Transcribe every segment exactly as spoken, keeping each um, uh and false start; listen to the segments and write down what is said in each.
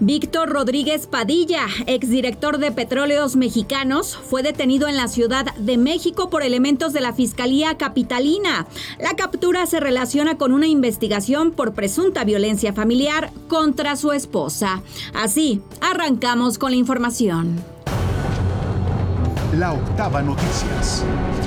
Víctor Rodríguez Padilla, exdirector de Petróleos Mexicanos, fue detenido en la Ciudad de México por elementos de la Fiscalía Capitalina. La captura se relaciona con una investigación por presunta violencia familiar contra su esposa. Así, arrancamos con la información. La Octava Noticias.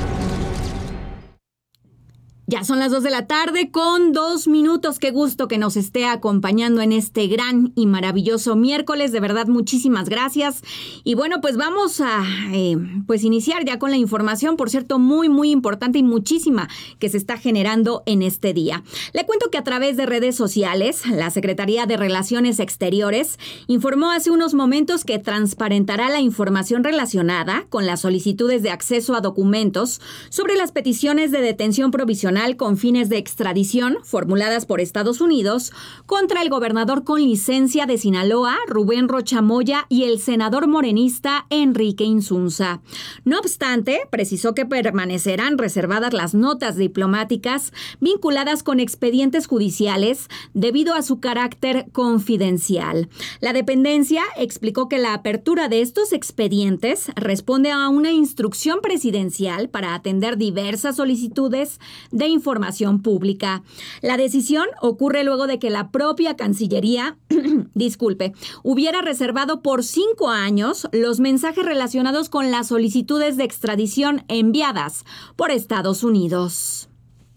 Ya son las dos de la tarde con dos minutos. Qué gusto que nos esté acompañando en este gran y maravilloso miércoles. De verdad, muchísimas gracias. Y bueno, pues vamos a eh, pues iniciar ya con la información, por cierto, muy, muy importante y muchísima que se está generando en este día. Le cuento que a través de redes sociales, la Secretaría de Relaciones Exteriores informó hace unos momentos que transparentará la información relacionada con las solicitudes de acceso a documentos sobre las peticiones de detención provisional con fines de extradición formuladas por Estados Unidos contra el gobernador con licencia de Sinaloa, Rubén Rocha Moya, y el senador morenista Enrique Insunza. No obstante, precisó que permanecerán reservadas las notas diplomáticas vinculadas con expedientes judiciales debido a su carácter confidencial. La dependencia explicó que la apertura de estos expedientes responde a una instrucción presidencial para atender diversas solicitudes de información pública. La decisión ocurre luego de que la propia Cancillería, disculpe, hubiera reservado por cinco años los mensajes relacionados con las solicitudes de extradición enviadas por Estados Unidos.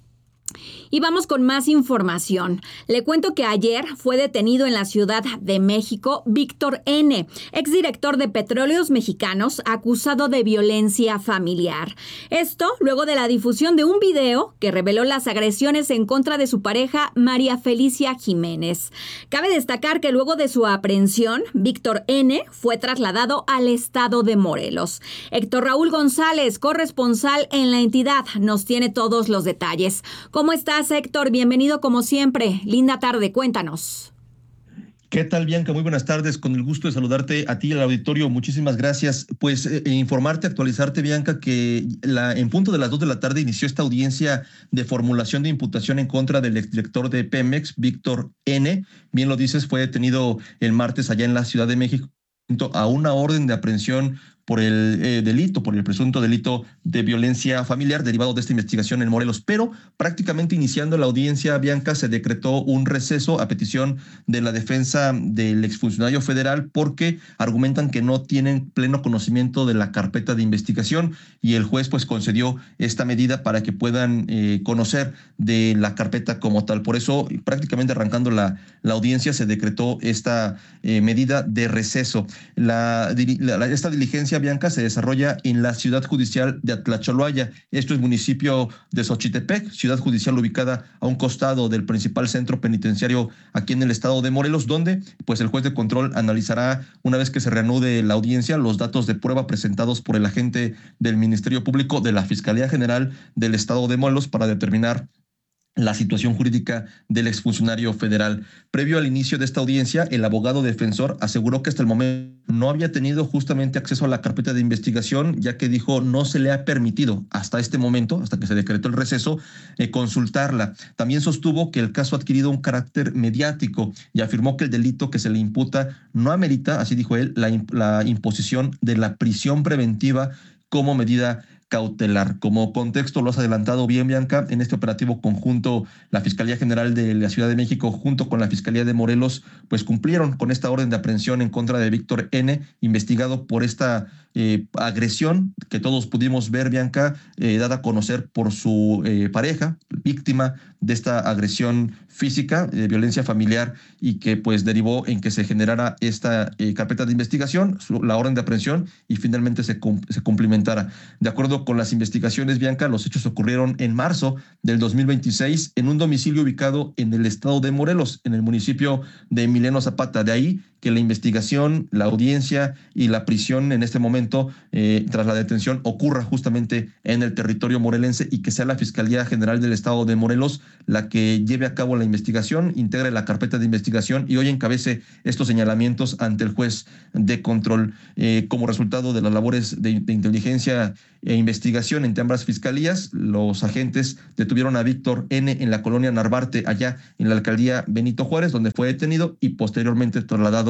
Y vamos con más información. Le cuento que ayer fue detenido en la Ciudad de México Víctor N., exdirector de Petróleos Mexicanos, acusado de violencia familiar. Esto luego de la difusión de un video que reveló las agresiones en contra de su pareja María Felicia Jiménez. Cabe destacar que luego de su aprehensión, Víctor N. fue trasladado al estado de Morelos. Héctor Raúl González, corresponsal en la entidad, nos tiene todos los detalles. ¿Cómo estás, Héctor? Bienvenido como siempre. Linda tarde, cuéntanos. ¿Qué tal, Bianca? Muy buenas tardes. Con el gusto de saludarte a ti y al auditorio. Muchísimas gracias. Pues eh, informarte, actualizarte, Bianca, que la, en punto de las dos de la tarde inició esta audiencia de formulación de imputación en contra del exdirector de Pemex, Víctor N. Bien lo dices, fue detenido el martes allá en la Ciudad de México a una orden de aprehensión por el eh, delito, por el presunto delito de violencia familiar derivado de esta investigación en Morelos. Pero prácticamente iniciando la audiencia, Bianca, se decretó un receso a petición de la defensa del exfuncionario federal porque argumentan que no tienen pleno conocimiento de la carpeta de investigación y el juez pues concedió esta medida para que puedan eh, conocer de la carpeta como tal. Por eso, prácticamente arrancando la, la audiencia, se decretó esta eh, medida de receso. La, la, esta diligencia, Bianca, se desarrolla en la Ciudad Judicial de Atlacholoaya. Esto es municipio de Xochitepec, ciudad judicial ubicada a un costado del principal centro penitenciario aquí en el estado de Morelos, donde pues el juez de control analizará, una vez que se reanude la audiencia, los datos de prueba presentados por el agente del Ministerio Público de la Fiscalía General del estado de Morelos para determinar la situación jurídica del exfuncionario federal. Previo al inicio de esta audiencia, el abogado defensor aseguró que hasta el momento no había tenido justamente acceso a la carpeta de investigación, ya que dijo no se le ha permitido hasta este momento, hasta que se decretó el receso, eh, consultarla. También sostuvo que el caso ha adquirido un carácter mediático y afirmó que el delito que se le imputa no amerita, así dijo él, la, la imposición de la prisión preventiva como medida cautelar. Como contexto, lo has adelantado bien, Bianca, en este operativo conjunto, la Fiscalía General de la Ciudad de México junto con la Fiscalía de Morelos, pues cumplieron con esta orden de aprehensión en contra de Víctor N., investigado por esta eh, agresión que todos pudimos ver, Bianca, eh, dada a conocer por su eh, pareja, víctima de esta agresión física, de eh, violencia familiar, y que pues derivó en que se generara esta eh, carpeta de investigación, su, la orden de aprehensión, y finalmente se, cum, se cumplimentara. De acuerdo con las investigaciones, Bianca, los hechos ocurrieron en marzo del dos mil veintiséis en un domicilio ubicado en el estado de Morelos, en el municipio de Emiliano Zapata. De ahí que la investigación, la audiencia y la prisión en este momento, eh, tras la detención, ocurra justamente en el territorio morelense y que sea la Fiscalía General del Estado de Morelos la que lleve a cabo la investigación, integre la carpeta de investigación y hoy encabece estos señalamientos ante el juez de control. Eh, como resultado de las labores de, de inteligencia e investigación entre ambas fiscalías, los agentes detuvieron a Víctor N. en la colonia Narvarte, allá en la alcaldía Benito Juárez, donde fue detenido y posteriormente trasladado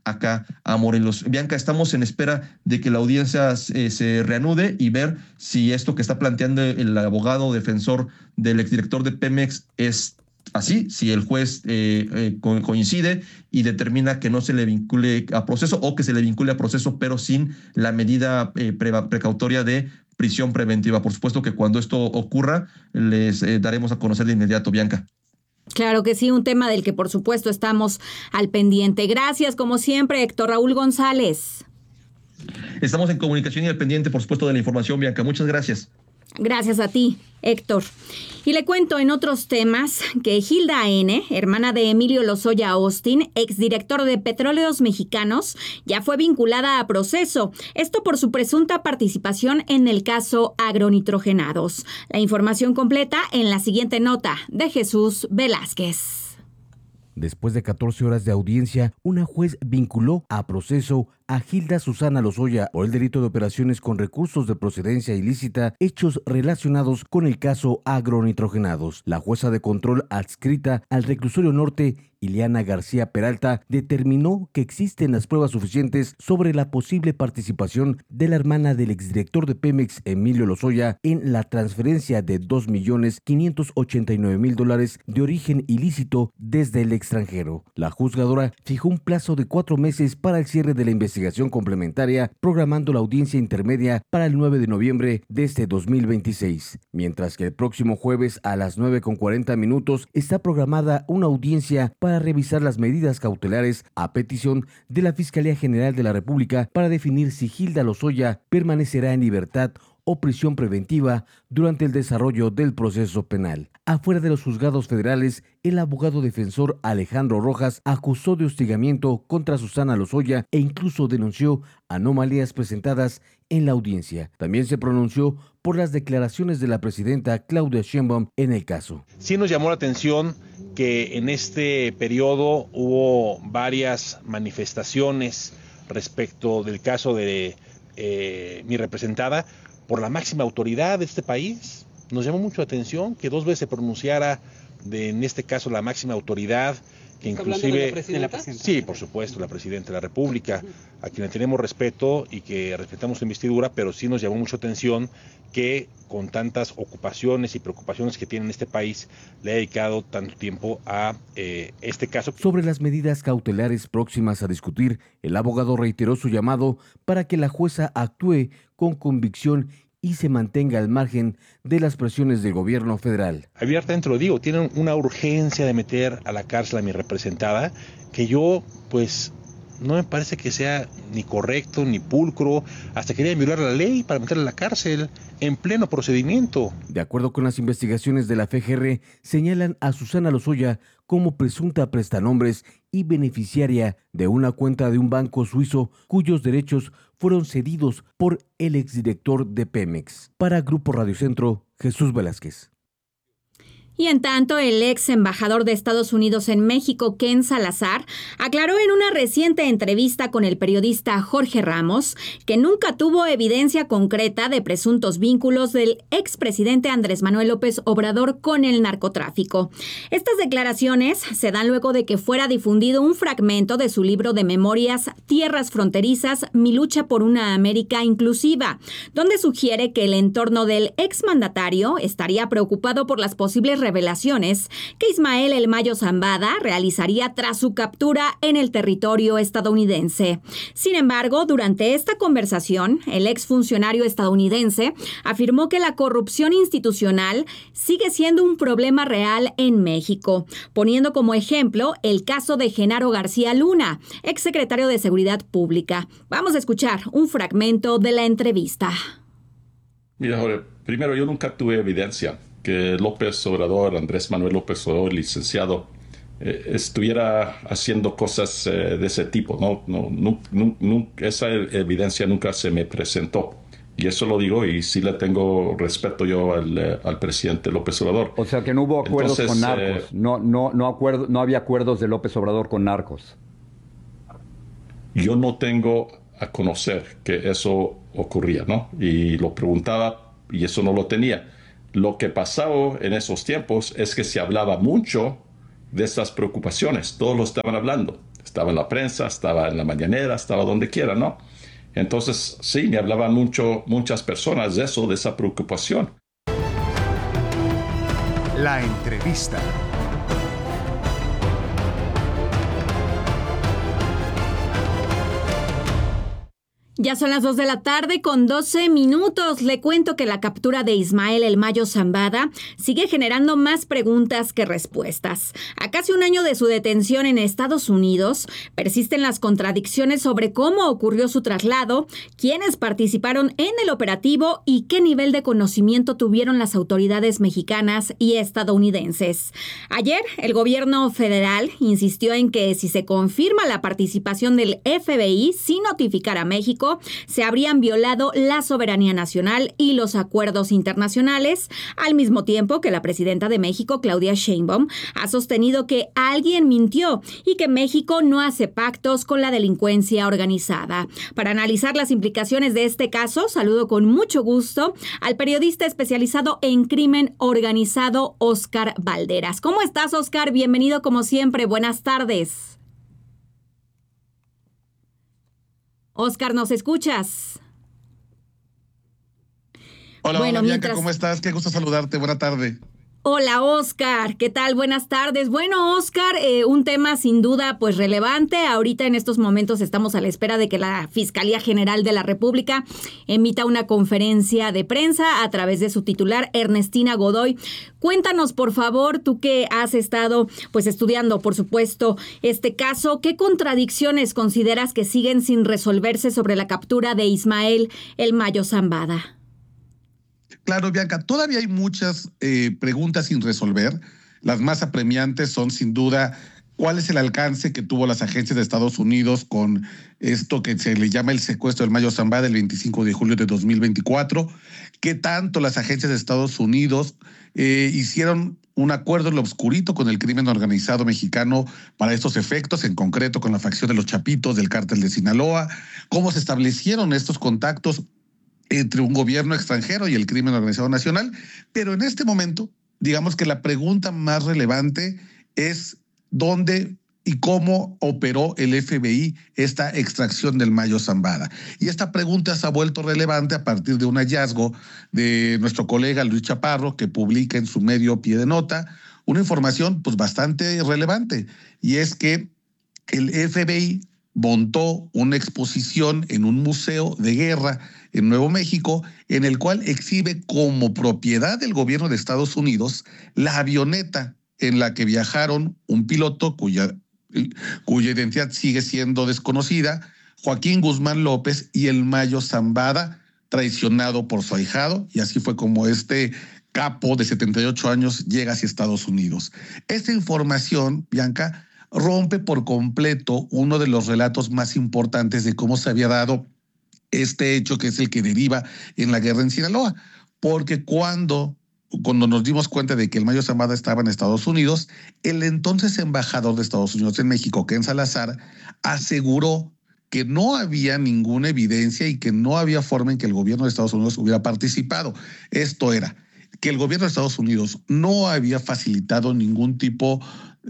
acá a Morelos. Bianca, estamos en espera de que la audiencia eh, se reanude y ver si esto que está planteando el abogado defensor del exdirector de Pemex es así, si el juez eh, eh, co coincide y determina que no se le vincule a proceso o que se le vincule a proceso, pero sin la medida eh, pre precautoria de prisión preventiva. Por supuesto que cuando esto ocurra, les eh, daremos a conocer de inmediato, Bianca. Claro que sí, un tema del que por supuesto estamos al pendiente. Gracias, como siempre, Héctor Raúl González. Estamos en comunicación y al pendiente, por supuesto, de la información, Bianca. Muchas gracias. Gracias a ti, Héctor. Y le cuento en otros temas que Hilda N., hermana de Emilio Lozoya Austin, exdirector de Petróleos Mexicanos, ya fue vinculada a proceso. Esto por su presunta participación en el caso Agronitrogenados. La información completa en la siguiente nota de Jesús Velázquez. Después de catorce horas de audiencia, una juez vinculó a proceso a Hilda Susana Lozoya por el delito de operaciones con recursos de procedencia ilícita, hechos relacionados con el caso Agronitrogenados. La jueza de control adscrita al reclusorio norte, Ileana García Peralta, determinó que existen las pruebas suficientes sobre la posible participación de la hermana del exdirector de Pemex, Emilio Lozoya, en la transferencia de dos millones quinientos ochenta y nueve mil dólares de origen ilícito desde el extranjero. La juzgadora fijó un plazo de cuatro meses para el cierre de la investigación complementaria, programando la audiencia intermedia para el nueve de noviembre de este dos mil veintiséis, mientras que el próximo jueves a las nueve con cuarenta minutos está programada una audiencia para revisar las medidas cautelares a petición de la Fiscalía General de la República para definir si Hilda Lozoya permanecerá en libertad o prisión preventiva durante el desarrollo del proceso penal. Afuera de los juzgados federales, el abogado defensor Alejandro Rojas acusó de hostigamiento contra Susana Lozoya e incluso denunció anomalías presentadas en la audiencia. También se pronunció por las declaraciones de la presidenta Claudia Sheinbaum en el caso. Sí nos llamó la atención que en este periodo hubo varias manifestaciones respecto del caso de eh, mi representada por la máxima autoridad de este país. Nos llamó mucho la atención que dos veces se pronunciara de, en este caso, la máxima autoridad, que inclusive... ¿De la presidenta? Sí, por supuesto, la presidenta de la República, a quien le tenemos respeto y que respetamos su investidura, pero sí nos llamó mucho atención que con tantas ocupaciones y preocupaciones que tiene en este país, le ha dedicado tanto tiempo a eh, este caso. Sobre las medidas cautelares próximas a discutir, el abogado reiteró su llamado para que la jueza actúe con convicción y se mantenga al margen de las presiones del gobierno federal. Abiertamente lo digo, tienen una urgencia de meter a la cárcel a mi representada, que yo, pues, no me parece que sea ni correcto ni pulcro. Hasta querían violar la ley para meterla a la cárcel en pleno procedimiento. De acuerdo con las investigaciones de la F G R, señalan a Susana Lozoya como presunta prestanombres y beneficiaria de una cuenta de un banco suizo cuyos derechos fueron cedidos por el exdirector de Pemex. Para Grupo Radio Centro, Jesús Velázquez. Y en tanto, el ex embajador de Estados Unidos en México, Ken Salazar, aclaró en una reciente entrevista con el periodista Jorge Ramos que nunca tuvo evidencia concreta de presuntos vínculos del expresidente Andrés Manuel López Obrador con el narcotráfico. Estas declaraciones se dan luego de que fuera difundido un fragmento de su libro de memorias Tierras Fronterizas, Mi lucha por una América inclusiva, donde sugiere que el entorno del exmandatario estaría preocupado por las posibles revelaciones que Ismael El Mayo Zambada realizaría tras su captura en el territorio estadounidense. Sin embargo, durante esta conversación, el exfuncionario estadounidense afirmó que la corrupción institucional sigue siendo un problema real en México, poniendo como ejemplo el caso de Genaro García Luna, exsecretario de Seguridad Pública. Vamos a escuchar un fragmento de la entrevista. Mira, Jorge, primero, yo nunca tuve evidencia que López Obrador, Andrés Manuel López Obrador, licenciado, eh, estuviera haciendo cosas eh, de ese tipo. No, no, no, no, no, esa evidencia nunca se me presentó. Y eso lo digo y sí le tengo respeto yo al, eh, al presidente López Obrador. O sea que no hubo acuerdos Entonces, con narcos. Eh, no, no, no, acuerdo, no había acuerdos de López Obrador con narcos. Yo no tengo a conocer que eso ocurría, ¿no? Y lo preguntaba y eso no lo tenía. Lo que pasaba en esos tiempos es que se hablaba mucho de estas preocupaciones. Todos lo estaban hablando. Estaba en la prensa, estaba en la mañanera, estaba donde quiera, ¿no? Entonces, sí, me hablaban mucho, muchas personas de eso, de esa preocupación. La entrevista. Ya son las dos de la tarde con doce minutos. Le cuento que la captura de Ismael El Mayo Zambada sigue generando más preguntas que respuestas. A casi un año de su detención en Estados Unidos, persisten las contradicciones sobre cómo ocurrió su traslado, quiénes participaron en el operativo y qué nivel de conocimiento tuvieron las autoridades mexicanas y estadounidenses. Ayer, el gobierno federal insistió en que si se confirma la participación del F B I sin notificar a México, se habrían violado la soberanía nacional y los acuerdos internacionales, al mismo tiempo que la presidenta de México, Claudia Sheinbaum, ha sostenido que alguien mintió y que México no hace pactos con la delincuencia organizada. Para analizar las implicaciones de este caso, saludo con mucho gusto al periodista especializado en crimen organizado, Óscar Valderas. ¿Cómo estás, Óscar? Bienvenido como siempre. Buenas tardes. Óscar, ¿nos escuchas? Hola, bueno, hola Bianca, mientras... ¿cómo estás? Qué gusto saludarte, buena tarde. Hola, Óscar, ¿qué tal? Buenas tardes. Bueno, Óscar, eh, un tema sin duda pues relevante. Ahorita en estos momentos estamos a la espera de que la Fiscalía General de la República emita una conferencia de prensa a través de su titular, Ernestina Godoy. Cuéntanos, por favor, tú que has estado pues estudiando, por supuesto, este caso, ¿qué contradicciones consideras que siguen sin resolverse sobre la captura de Ismael El Mayo Zambada? Claro, Bianca, todavía hay muchas eh, preguntas sin resolver. Las más apremiantes son, sin duda, cuál es el alcance que tuvo las agencias de Estados Unidos con esto que se le llama el secuestro del Mayo Zambada el veinticinco de julio de dos mil veinticuatro. ¿Qué tanto las agencias de Estados Unidos eh, hicieron un acuerdo en lo obscurito con el crimen organizado mexicano para estos efectos, en concreto con la facción de los Chapitos del cártel de Sinaloa? ¿Cómo se establecieron estos contactos entre un gobierno extranjero y el crimen organizado nacional? Pero en este momento, digamos que la pregunta más relevante es dónde y cómo operó el F B I esta extracción del Mayo Zambada. Y esta pregunta se ha vuelto relevante a partir de un hallazgo de nuestro colega Luis Chaparro, que publica en su medio Pie de Nota una información pues bastante relevante, y es que el F B I montó una exposición en un museo de guerra en Nuevo México, en el cual exhibe como propiedad del gobierno de Estados Unidos la avioneta en la que viajaron un piloto cuya, cuya identidad sigue siendo desconocida, Joaquín Guzmán López, y el Mayo Zambada, traicionado por su ahijado, y así fue como este capo de setenta y ocho años llega hacia Estados Unidos. Esta información, Bianca, rompe por completo uno de los relatos más importantes de cómo se había dado este hecho, que es el que deriva en la guerra en Sinaloa. Porque cuando, cuando nos dimos cuenta de que el Mayo Zambada estaba en Estados Unidos, el entonces embajador de Estados Unidos en México, Ken Salazar, aseguró que no había ninguna evidencia y que no había forma en que el gobierno de Estados Unidos hubiera participado. Esto era que el gobierno de Estados Unidos no había facilitado ningún tipo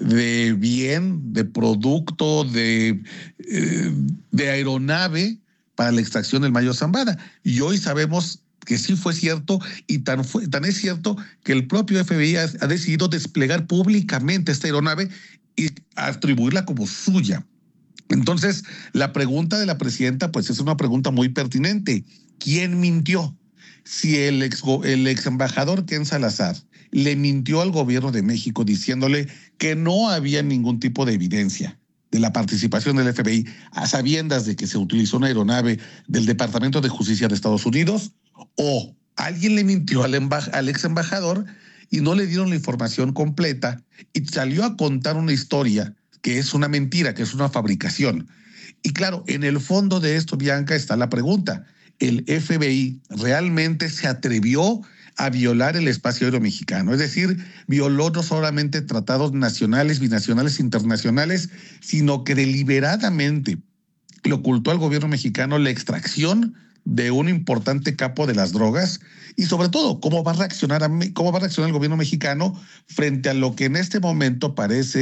de bien, de producto, de, eh, de aeronave para la extracción del Mayo Zambada. Y hoy sabemos que sí fue cierto, y tan, fue, tan es cierto que el propio F B I ha, ha decidido desplegar públicamente esta aeronave y atribuirla como suya. Entonces, la pregunta de la presidenta pues es una pregunta muy pertinente. ¿Quién mintió? Si el ex, el ex embajador Ken Salazar le mintió al gobierno de México diciéndole que no había ningún tipo de evidencia de la participación del F B I, a sabiendas de que se utilizó una aeronave del Departamento de Justicia de Estados Unidos, o alguien le mintió al, al ex embajador y no le dieron la información completa y salió a contar una historia que es una mentira, que es una fabricación. Y claro, en el fondo de esto, Bianca, está la pregunta: ¿el F B I realmente se atrevió a violar el espacio aéreo mexicano? Es decir, violó no solamente tratados nacionales, binacionales, internacionales, sino que deliberadamente le ocultó al gobierno mexicano la extracción de un importante capo de las drogas. Y sobre todo, ¿cómo va a reaccionar, a, cómo va a reaccionar el gobierno mexicano frente a lo que en este momento parece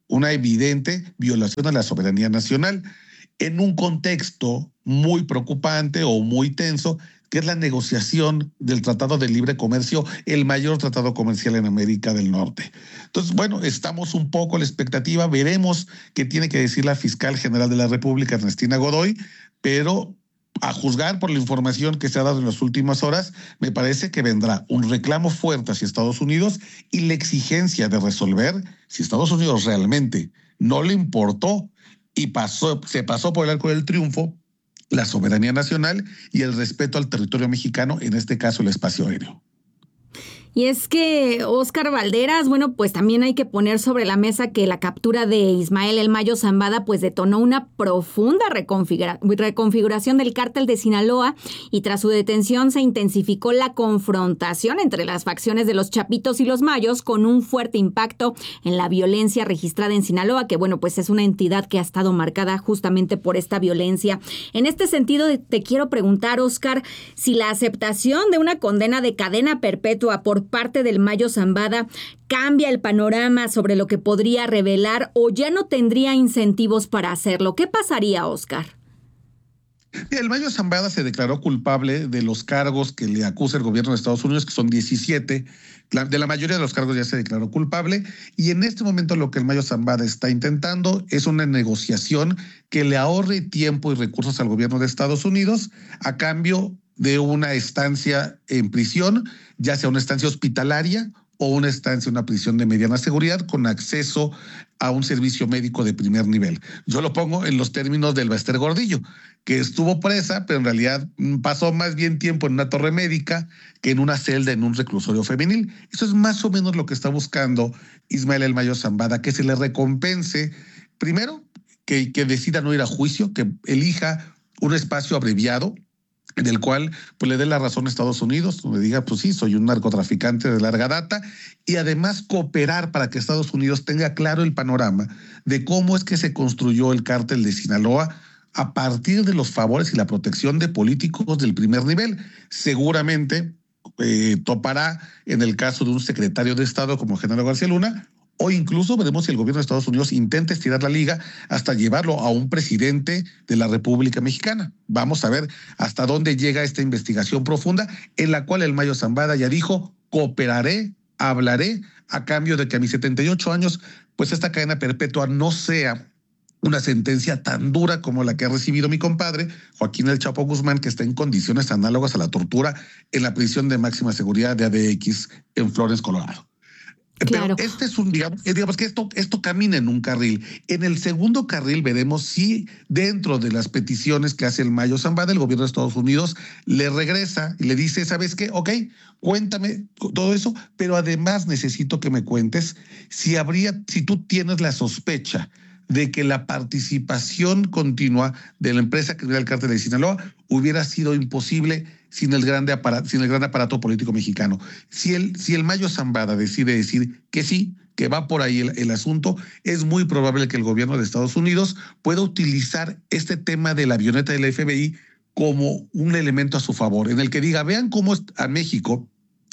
una evidente violación a la soberanía nacional en un contexto muy preocupante o muy tenso, que es la negociación del Tratado de Libre Comercio, el mayor tratado comercial en América del Norte. Entonces, bueno, estamos un poco a la expectativa, veremos qué tiene que decir la fiscal general de la República, Ernestina Godoy, pero a juzgar por la información que se ha dado en las últimas horas, me parece que vendrá un reclamo fuerte hacia Estados Unidos y la exigencia de resolver si Estados Unidos realmente no le importó y pasó, se pasó por el arco del triunfo la soberanía nacional y el respeto al territorio mexicano, en este caso el espacio aéreo. Y es que, Óscar Valderas, bueno, pues también hay que poner sobre la mesa que la captura de Ismael El Mayo Zambada pues detonó una profunda reconfigura- reconfiguración del cártel de Sinaloa, y tras su detención se intensificó la confrontación entre las facciones de los Chapitos y los Mayos, con un fuerte impacto en la violencia registrada en Sinaloa, que bueno, pues es una entidad que ha estado marcada justamente por esta violencia. En este sentido, te quiero preguntar, Óscar, si la aceptación de una condena de cadena perpetua por parte del Mayo Zambada cambia el panorama sobre lo que podría revelar, o ya no tendría incentivos para hacerlo. ¿Qué pasaría, Óscar? El Mayo Zambada se declaró culpable de los cargos que le acusa el gobierno de Estados Unidos, que son diecisiete. De la mayoría de los cargos ya se declaró culpable, y en este momento lo que el Mayo Zambada está intentando es una negociación que le ahorre tiempo y recursos al gobierno de Estados Unidos a cambio de una estancia en prisión, ya sea una estancia hospitalaria o una estancia en una prisión de mediana seguridad con acceso a un servicio médico de primer nivel. Yo lo pongo en los términos del Bester Gordillo, que estuvo presa, pero en realidad pasó más bien tiempo en una torre médica que en una celda en un reclusorio femenil. Eso es más o menos lo que está buscando Ismael El Mayo Zambada, que se le recompense, primero, que, que decida no ir a juicio, que elija un espacio abreviado, en el cual pues, le dé la razón a Estados Unidos, donde diga, pues sí, soy un narcotraficante de larga data, y además cooperar para que Estados Unidos tenga claro el panorama de cómo es que se construyó el cártel de Sinaloa a partir de los favores y la protección de políticos del primer nivel. Seguramente eh, topará en el caso de un secretario de Estado como Genaro García Luna, o incluso veremos si el gobierno de Estados Unidos intenta estirar la liga hasta llevarlo a un presidente de la República Mexicana. Vamos a ver hasta dónde llega esta investigación profunda, en la cual el Mayo Zambada ya dijo, cooperaré, hablaré, a cambio de que a mis setenta y ocho años, pues esta cadena perpetua no sea una sentencia tan dura como la que ha recibido mi compadre, Joaquín El Chapo Guzmán, que está en condiciones análogas a la tortura en la prisión de máxima seguridad de A D X en Flores, Colorado. Claro. Pero este es un, digamos, digamos que esto, esto camina en un carril. En el segundo carril veremos si dentro de las peticiones que hace el Mayo Zambada, el gobierno de Estados Unidos le regresa y le dice, ¿sabes qué? Ok, cuéntame todo eso, pero además necesito que me cuentes si habría, si tú tienes la sospecha de que la participación continua de la empresa que era el cártel de Sinaloa hubiera sido imposible sin el, grande aparato, sin el gran aparato político mexicano. Si el, si el Mayo Zambada decide decir que sí, que va por ahí el, el asunto, es muy probable que el gobierno de Estados Unidos pueda utilizar este tema de la avioneta del F B I como un elemento a su favor, en el que diga, vean cómo a México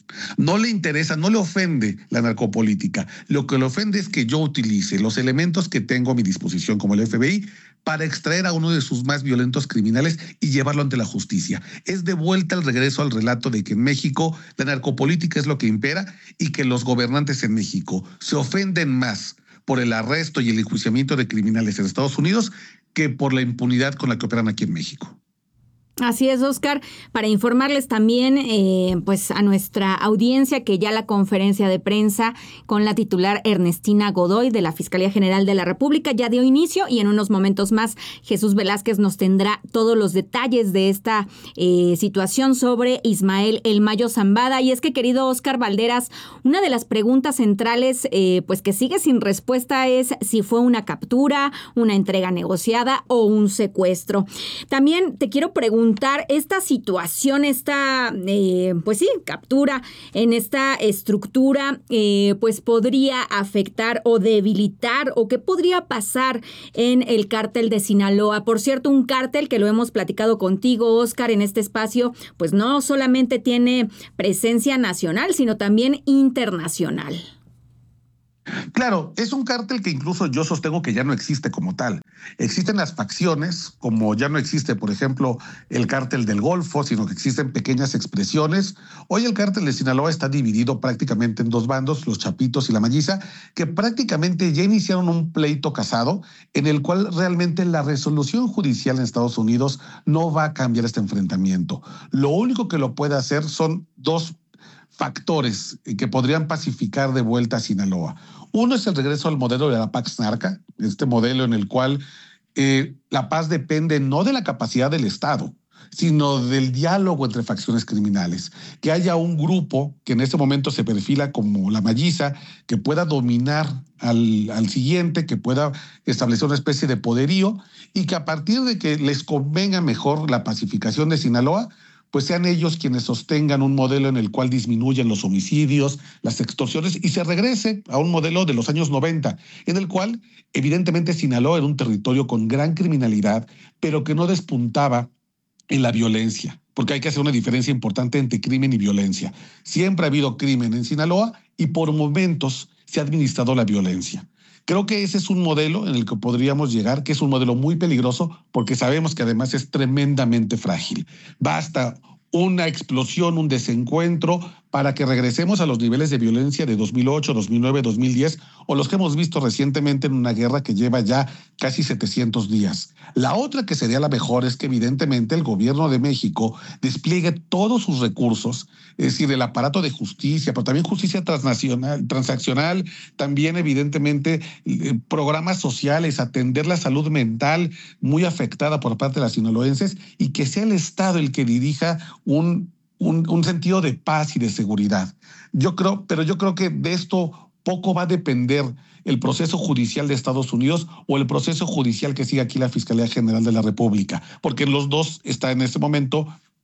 no le interesa, no le ofende la narcopolítica. Lo que le ofende es que yo utilice los elementos que tengo a mi disposición como el F B I para extraer a uno de sus más violentos criminales y llevarlo ante la justicia. Es de vuelta al regreso al relato de que en México la narcopolítica es lo que impera y que los gobernantes en México se ofenden más por el arresto y el enjuiciamiento de criminales en Estados Unidos que por la impunidad con la que operan aquí en México. Así es, Óscar, para informarles también eh, pues a nuestra audiencia que ya la conferencia de prensa con la titular Ernestina Godoy de la Fiscalía General de la República ya dio inicio, y en unos momentos más Jesús Velázquez nos tendrá todos los detalles de esta eh, situación sobre Ismael El Mayo Zambada. Y es que, querido Óscar Valderas, una de las preguntas centrales eh, pues que sigue sin respuesta es si fue una captura, una entrega negociada o un secuestro. También te quiero preguntar, esta situación, esta, eh, pues sí, captura en esta estructura, eh, pues podría afectar o debilitar, o qué podría pasar en el cártel de Sinaloa. Por cierto, un cártel que lo hemos platicado contigo, Óscar, en este espacio, pues no solamente tiene presencia nacional, sino también internacional. Claro, es un cártel que incluso yo sostengo que ya no existe como tal. Existen las facciones, como ya no existe, por ejemplo, el cártel del Golfo, sino que existen pequeñas expresiones. Hoy el cártel de Sinaloa está dividido prácticamente en dos bandos, los Chapitos y la Malliza, que prácticamente ya iniciaron un pleito casado en el cual realmente la resolución judicial en Estados Unidos no va a cambiar este enfrentamiento. Lo único que lo puede hacer son dos factores que podrían pacificar de vuelta a Sinaloa. Uno es el regreso al modelo de la Pax Narca, este modelo en el cual eh, la paz depende no de la capacidad del Estado, sino del diálogo entre facciones criminales. Que haya un grupo que en este momento se perfila como la Malliza, que pueda dominar al, al siguiente, que pueda establecer una especie de poderío y que a partir de que les convenga mejor la pacificación de Sinaloa, pues sean ellos quienes sostengan un modelo en el cual disminuyen los homicidios, las extorsiones y se regrese a un modelo de los años noventa, en el cual evidentemente Sinaloa era un territorio con gran criminalidad, pero que no despuntaba en la violencia, porque hay que hacer una diferencia importante entre crimen y violencia. Siempre ha habido crimen en Sinaloa y por momentos se ha administrado la violencia. Creo que ese es un modelo en el que podríamos llegar, que es un modelo muy peligroso porque sabemos que además es tremendamente frágil. Basta una explosión, un desencuentro para que regresemos a los niveles de violencia de dos mil ocho, dos mil nueve, dos mil diez o los que hemos visto recientemente en una guerra que lleva ya casi setecientos días. La otra que sería la mejor es que evidentemente el gobierno de México despliegue todos sus recursos, es decir, el aparato de justicia, pero también justicia transnacional, transaccional, también evidentemente eh, programas sociales, atender la salud mental muy afectada por parte de las sinaloenses y que sea el Estado el que dirija un Un, un sentido de paz y de seguridad. Yo creo, pero yo creo que de esto poco va a depender el proceso judicial de Estados Unidos o el proceso judicial que sigue aquí la Fiscalía General de la República, porque en los dos está en este momento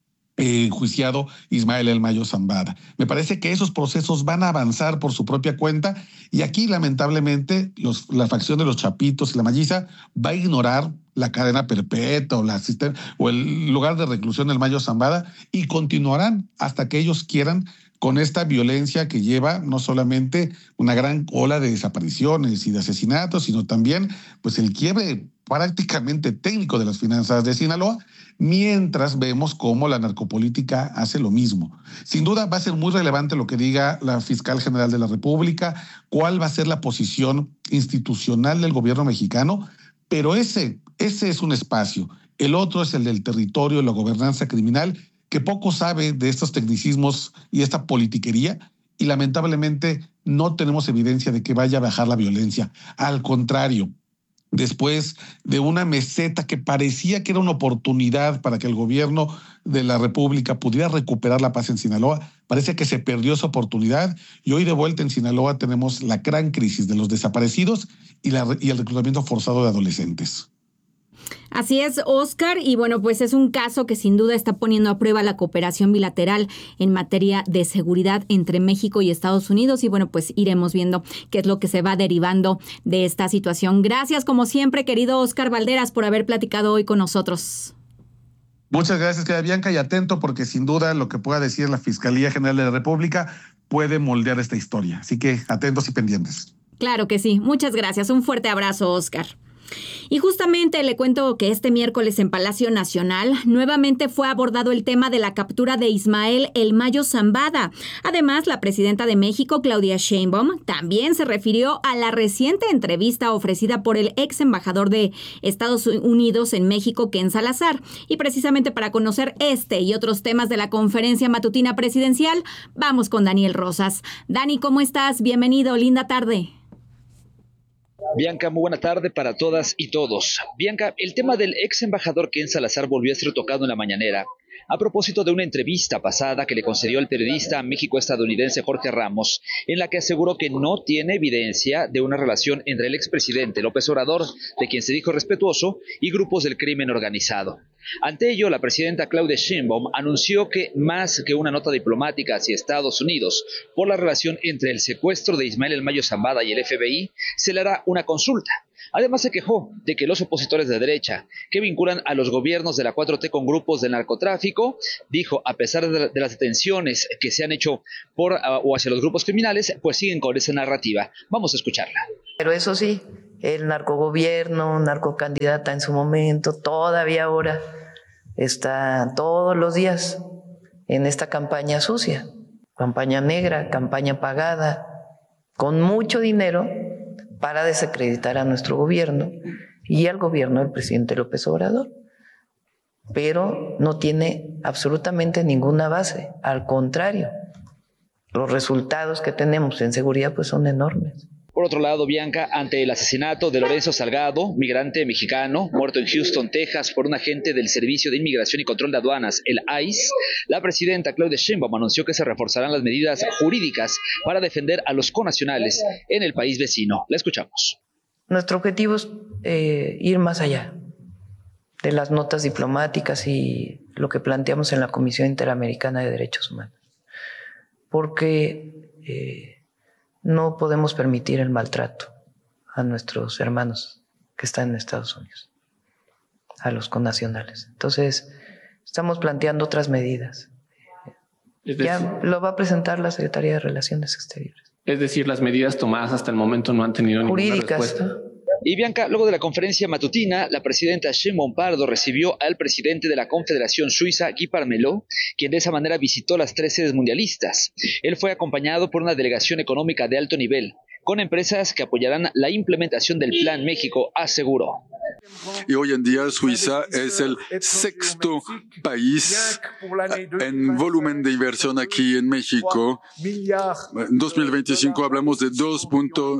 eh, enjuiciado Ismael El Mayo Zambada. Me parece que esos procesos van a avanzar por su propia cuenta y aquí lamentablemente los, la facción de los Chapitos y la Malliza va a ignorar la cadena perpetua o, la, o el lugar de reclusión del Mayo Zambada y continuarán hasta que ellos quieran con esta violencia que lleva no solamente una gran ola de desapariciones y de asesinatos, sino también pues el quiebre prácticamente técnico de las finanzas de Sinaloa, mientras vemos cómo la narcopolítica hace lo mismo. Sin duda va a ser muy relevante lo que diga la Fiscal General de la República, cuál va a ser la posición institucional del gobierno mexicano, pero ese, ese es un espacio. El otro es el del territorio, la gobernanza criminal, que poco sabe de estos tecnicismos y esta politiquería, y lamentablemente no tenemos evidencia de que vaya a bajar la violencia. Al contrario, después de una meseta que parecía que era una oportunidad para que el gobierno de la República pudiera recuperar la paz en Sinaloa, parece que se perdió esa oportunidad y hoy de vuelta en Sinaloa tenemos la gran crisis de los desaparecidos y, la, y el reclutamiento forzado de adolescentes. Así es, Oscar, y bueno, pues es un caso que sin duda está poniendo a prueba la cooperación bilateral en materia de seguridad entre México y Estados Unidos y bueno, pues iremos viendo qué es lo que se va derivando de esta situación. Gracias, como siempre, querido Oscar Valderas, por haber platicado hoy con nosotros. Muchas gracias, querida Bianca, y atento porque sin duda lo que pueda decir la Fiscalía General de la República puede moldear esta historia. Así que atentos y pendientes. Claro que sí. Muchas gracias. Un fuerte abrazo, Oscar. Y justamente le cuento que este miércoles en Palacio Nacional nuevamente fue abordado el tema de la captura de Ismael El Mayo Zambada. Además, la presidenta de México, Claudia Sheinbaum, también se refirió a la reciente entrevista ofrecida por el ex embajador de Estados Unidos en México, Ken Salazar. Y precisamente para conocer este y otros temas de la conferencia matutina presidencial, vamos con Daniel Rosas. Dani, ¿cómo estás? Bienvenido, linda tarde. Bianca, muy buena tarde para todas y todos. Bianca, el tema del ex embajador Ken Salazar volvió a ser tocado en la mañanera a propósito de una entrevista pasada que le concedió el periodista México-estadounidense Jorge Ramos, en la que aseguró que no tiene evidencia de una relación entre el expresidente López Obrador, de quien se dijo respetuoso, y grupos del crimen organizado. Ante ello, la presidenta Claudia Sheinbaum anunció que, más que una nota diplomática hacia Estados Unidos por la relación entre el secuestro de Ismael El Mayo Zambada y el F B I, se le hará una consulta. Además se quejó de que los opositores de derecha que vinculan a los gobiernos de la cuatro T con grupos de narcotráfico, dijo, a pesar de, de las detenciones que se han hecho por uh, o hacia los grupos criminales, pues siguen con esa narrativa. Vamos a escucharla. Pero eso sí, el narcogobierno, narcocandidata en su momento, todavía ahora está todos los días en esta campaña sucia, campaña negra, campaña pagada, con mucho dinero para desacreditar a nuestro gobierno y al gobierno del presidente López Obrador. Pero no tiene absolutamente ninguna base, al contrario, los resultados que tenemos en seguridad pues son enormes. Por otro lado, Bianca, ante el asesinato de Lorenzo Salgado, migrante mexicano, muerto en Houston, Texas, por un agente del Servicio de Inmigración y Control de Aduanas, el I C E, la presidenta Claudia Sheinbaum anunció que se reforzarán las medidas jurídicas para defender a los connacionales en el país vecino. La escuchamos. Nuestro objetivo es eh, ir más allá de las notas diplomáticas y lo que planteamos en la Comisión Interamericana de Derechos Humanos, porque Eh, no podemos permitir el maltrato a nuestros hermanos que están en Estados Unidos, a los connacionales. Entonces, estamos planteando otras medidas. Es decir, ya lo va a presentar la Secretaría de Relaciones Exteriores. Es decir, las medidas tomadas hasta el momento no han tenido ninguna Jurídicas, respuesta. ¿no? Y Bianca, luego de la conferencia matutina, la presidenta Sheinbaum Pardo recibió al presidente de la Confederación Suiza, Guy Parmelot, quien de esa manera visitó las tres sedes mundialistas. Él fue acompañado por una delegación económica de alto nivel, con empresas que apoyarán la implementación del Plan México, aseguró. Y hoy en día Suiza es el sexto país en volumen de inversión aquí en México. En dos mil veinticinco hablamos de dos punto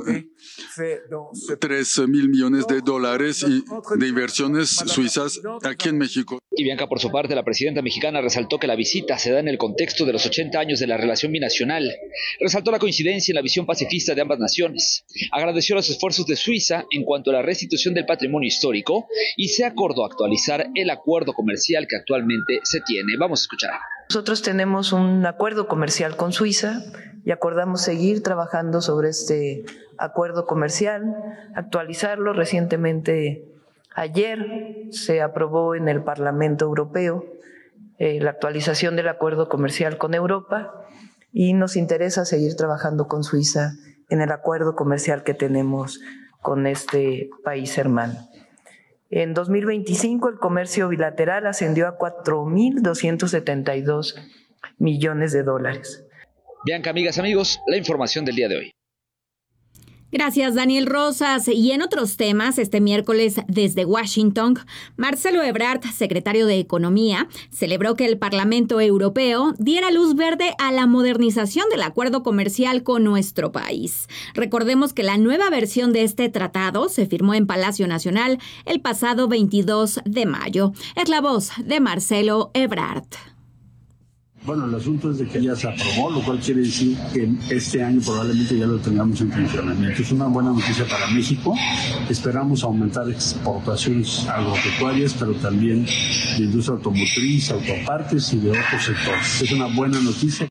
tres mil millones de dólares de inversiones suizas aquí en México. Y Bianca, por su parte, la presidenta mexicana resaltó que la visita se da en el contexto de los ochenta años de la relación binacional. Resaltó la coincidencia en la visión pacifista de ambas naciones. Agradeció los esfuerzos de Suiza en cuanto a la restitución del patrimonio histórico y se acordó actualizar el acuerdo comercial que actualmente se tiene. Vamos a escuchar. Nosotros tenemos un acuerdo comercial con Suiza y acordamos seguir trabajando sobre este acuerdo comercial, actualizarlo. Recientemente, ayer, se aprobó en el Parlamento Europeo eh, la actualización del acuerdo comercial con Europa y nos interesa seguir trabajando con Suiza en el acuerdo comercial que tenemos con este país hermano. En dos mil veinticinco el comercio bilateral ascendió a cuatro mil doscientos setenta y dos millones de dólares. Bianca, amigas, amigos, la información del día de hoy. Gracias, Daniel Rosas. Y en otros temas, este miércoles desde Washington, Marcelo Ebrard, secretario de Economía, celebró que el Parlamento Europeo diera luz verde a la modernización del acuerdo comercial con nuestro país. Recordemos que la nueva versión de este tratado se firmó en Palacio Nacional el pasado veintidós de mayo. Es la voz de Marcelo Ebrard. Bueno, el asunto es de que ya se aprobó, lo cual quiere decir que este año probablemente ya lo tengamos en funcionamiento. Es una buena noticia para México. Esperamos aumentar exportaciones agropecuarias, pero también de industria automotriz, autopartes y de otros sectores. Es una buena noticia.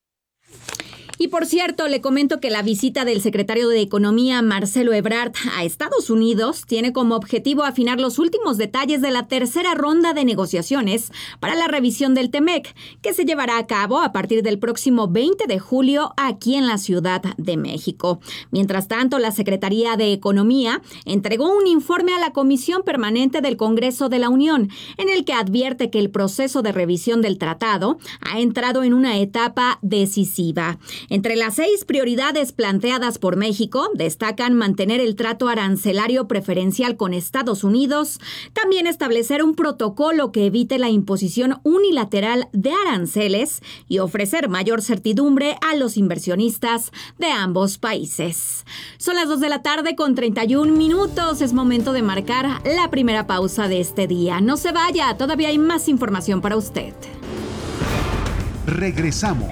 Y por cierto, le comento que la visita del secretario de Economía, Marcelo Ebrard, a Estados Unidos tiene como objetivo afinar los últimos detalles de la tercera ronda de negociaciones para la revisión del TEMEC, que se llevará a cabo a partir del próximo veinte de julio aquí en la Ciudad de México. Mientras tanto, la Secretaría de Economía entregó un informe a la Comisión Permanente del Congreso de la Unión, en el que advierte que el proceso de revisión del tratado ha entrado en una etapa decisiva. Entre las seis prioridades planteadas por México, destacan mantener el trato arancelario preferencial con Estados Unidos, también establecer un protocolo que evite la imposición unilateral de aranceles y ofrecer mayor certidumbre a los inversionistas de ambos países. Son las dos de la tarde con treinta y un minutos. Es momento de marcar la primera pausa de este día. No se vaya, todavía hay más información para usted. Regresamos.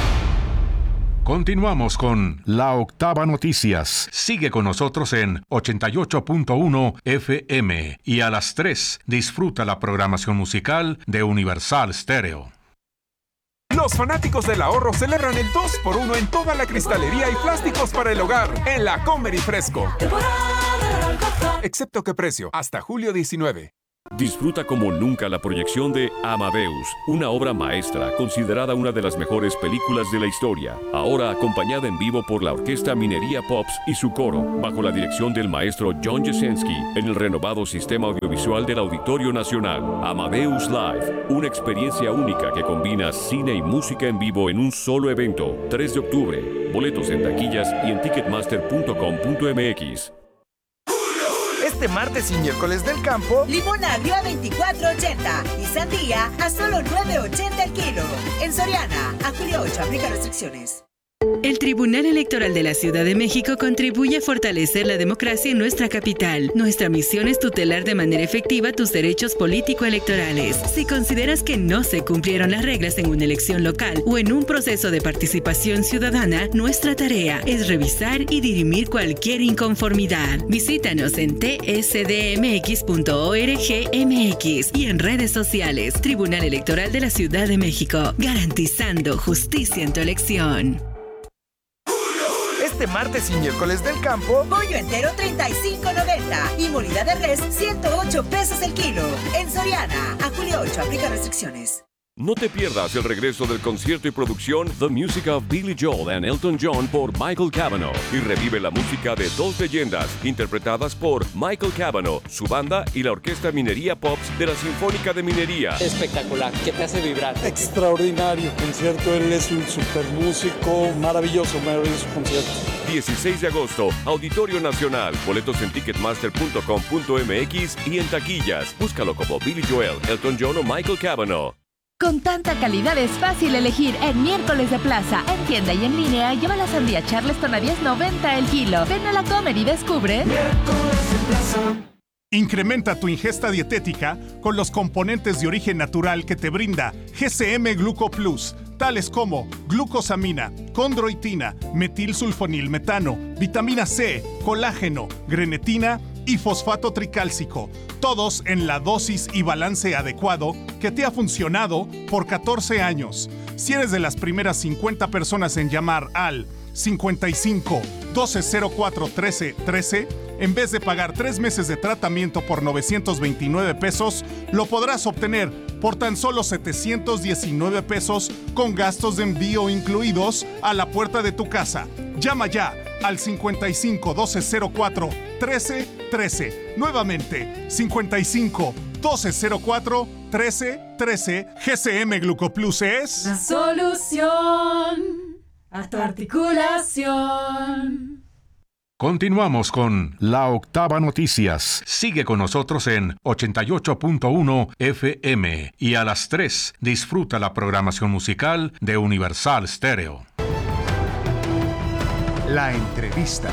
Continuamos con La Octava Noticias. Sigue con nosotros en ochenta y ocho punto uno F M y a las tres disfruta la programación musical de Universal Stereo. Los fanáticos del ahorro celebran el dos por uno en toda la cristalería y plásticos para el hogar en la Comer y Fresco. Excepto que precio, hasta julio diecinueve. Disfruta como nunca la proyección de Amadeus, una obra maestra considerada una de las mejores películas de la historia, ahora acompañada en vivo por la Orquesta Minería Pops y su coro, bajo la dirección del maestro John Jasenski, en el renovado sistema audiovisual del Auditorio Nacional. Amadeus Live, una experiencia única que combina cine y música en vivo en un solo evento, tres de octubre. Boletos en taquillas y en ticketmaster punto com punto m x. Este martes y miércoles del campo, limón agrio a veinticuatro ochenta y sandía a solo nueve ochenta el kilo. En Soriana, a julio ocho, aplica restricciones. El Tribunal Electoral de la Ciudad de México contribuye a fortalecer la democracia en nuestra capital. Nuestra misión es tutelar de manera efectiva tus derechos político-electorales. Si consideras que no se cumplieron las reglas en una elección local o en un proceso de participación ciudadana, nuestra tarea es revisar y dirimir cualquier inconformidad. Visítanos en t s d m x punto org m x y en redes sociales. Tribunal Electoral de la Ciudad de México, garantizando justicia en tu elección. Este martes y miércoles del campo, pollo entero treinta y cinco noventa y molida de res ciento ocho pesos el kilo. En Soriana, a julio ocho, aplica restricciones. No te pierdas el regreso del concierto y producción The Music of Billy Joel and Elton John por Michael Cavanaugh y revive la música de dos leyendas interpretadas por Michael Cavanaugh, su banda y la Orquesta Minería Pops de la Sinfónica de Minería. Espectacular, ¿qué te hace vibrar? Extraordinario concierto, él es un super músico, maravilloso, maravilloso concierto. dieciséis de agosto, Auditorio Nacional, boletos en ticketmaster punto com punto m x y en taquillas. Búscalo como Billy Joel, Elton John o Michael Cavanaugh. Con tanta calidad es fácil elegir en Miércoles de Plaza. En tienda y en línea, lleva la sandía Charleston a diez noventa el kilo. Ven a la Comer y descubre Miércoles de Plaza. Incrementa tu ingesta dietética con los componentes de origen natural que te brinda G C M Gluco Plus, tales como glucosamina, condroitina, metilsulfonilmetano, vitamina C, colágeno, grenetina y fosfato tricálcico, todos en la dosis y balance adecuado que te ha funcionado por catorce años. Si eres de las primeras cincuenta personas en llamar al cincuenta y cinco, doce cero cuatro, trece trece, en vez de pagar tres meses de tratamiento por novecientos veintinueve pesos, lo podrás obtener por tan solo setecientos diecinueve pesos con gastos de envío incluidos a la puerta de tu casa. Llama ya al cincuenta y cinco, doce cero cuatro, trece trece. Nuevamente, cincuenta y cinco, doce cero cuatro, trece trece. G C M Glucoplus es la solución a tu articulación. Continuamos con La Octava Noticias. Sigue con nosotros en ochenta y ocho punto uno F M y a las tres disfruta la programación musical de Universal Stereo. La entrevista.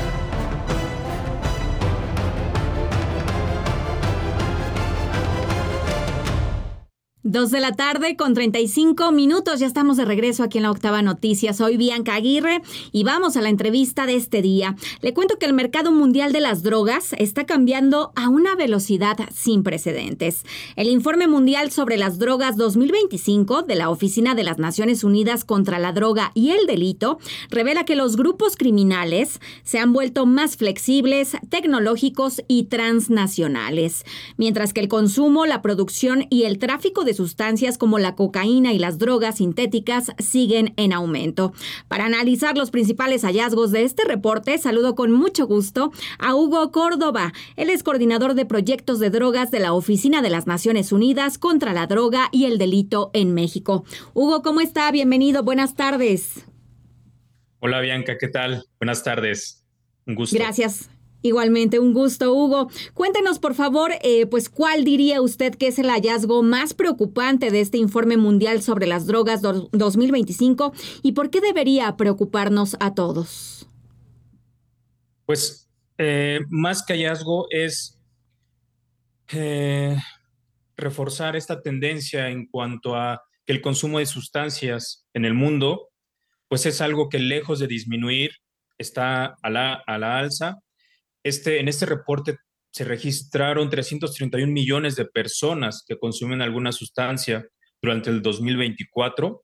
Dos de la tarde con treinta y cinco minutos. Ya estamos de regreso aquí en La Octava Noticias. Soy Bianca Aguirre y vamos a la entrevista de este día. Le cuento que el mercado mundial de las drogas está cambiando a una velocidad sin precedentes. El Informe Mundial sobre las Drogas dos mil veinticinco de la Oficina de las Naciones Unidas contra la Droga y el Delito revela que los grupos criminales se han vuelto más flexibles, tecnológicos y transnacionales, mientras que el consumo, la producción y el tráfico de sustancias como la cocaína y las drogas sintéticas siguen en aumento. Para analizar los principales hallazgos de este reporte, saludo con mucho gusto a Hugo Córdoba. Él es coordinador de proyectos de drogas de la Oficina de las Naciones Unidas contra la Droga y el Delito en México. Hugo, ¿cómo está? Bienvenido. Buenas tardes. Hola, Bianca. ¿Qué tal? Buenas tardes. Un gusto. Gracias. Igualmente, un gusto, Hugo. Cuéntenos, por favor, eh, pues, ¿cuál diría usted que es el hallazgo más preocupante de este Informe Mundial sobre las Drogas do- dos mil veinticinco y por qué debería preocuparnos a todos? Pues, eh, más que hallazgo es eh, reforzar esta tendencia en cuanto a que el consumo de sustancias en el mundo, pues es algo que lejos de disminuir, está a la, a la alza. Este, en este reporte se registraron trescientos treinta y un millones de personas que consumen alguna sustancia durante el dos mil veinticuatro.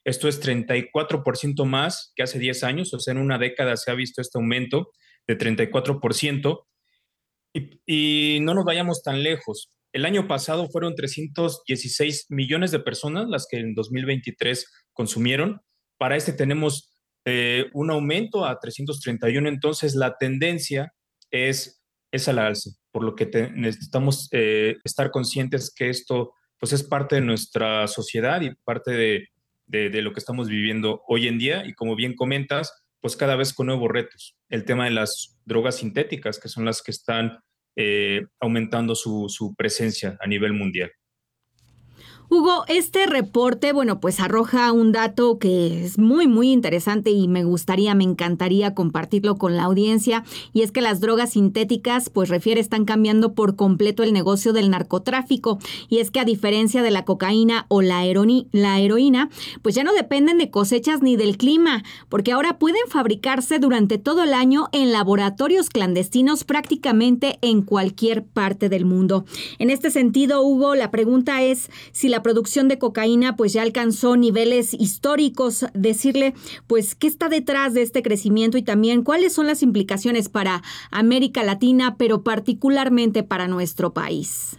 Esto es treinta y cuatro por ciento más que hace diez años, o sea, en una década se ha visto este aumento de treinta y cuatro por ciento. Y, y no nos vayamos tan lejos. El año pasado fueron trescientos dieciséis millones de personas las que en dos mil veintitrés consumieron. Para este tenemos eh, un aumento a trescientos treinta y uno, entonces la tendencia es, es a la alza, por lo que te, necesitamos eh, estar conscientes que esto pues, es parte de nuestra sociedad y parte de, de, de lo que estamos viviendo hoy en día, y como bien comentas, pues cada vez con nuevos retos. El tema de las drogas sintéticas, que son las que están eh, aumentando su, su presencia a nivel mundial. Hugo, este reporte, bueno, pues arroja un dato que es muy, muy interesante y me gustaría, me encantaría compartirlo con la audiencia, y es que las drogas sintéticas, pues refiere, están cambiando por completo el negocio del narcotráfico, y es que a diferencia de la cocaína o la, heroni- la heroína, pues ya no dependen de cosechas ni del clima, porque ahora pueden fabricarse durante todo el año en laboratorios clandestinos prácticamente en cualquier parte del mundo. En este sentido, Hugo, la pregunta es si la La producción de cocaína pues ya alcanzó niveles históricos, decirle pues qué está detrás de este crecimiento y también cuáles son las implicaciones para América Latina, pero particularmente para nuestro país.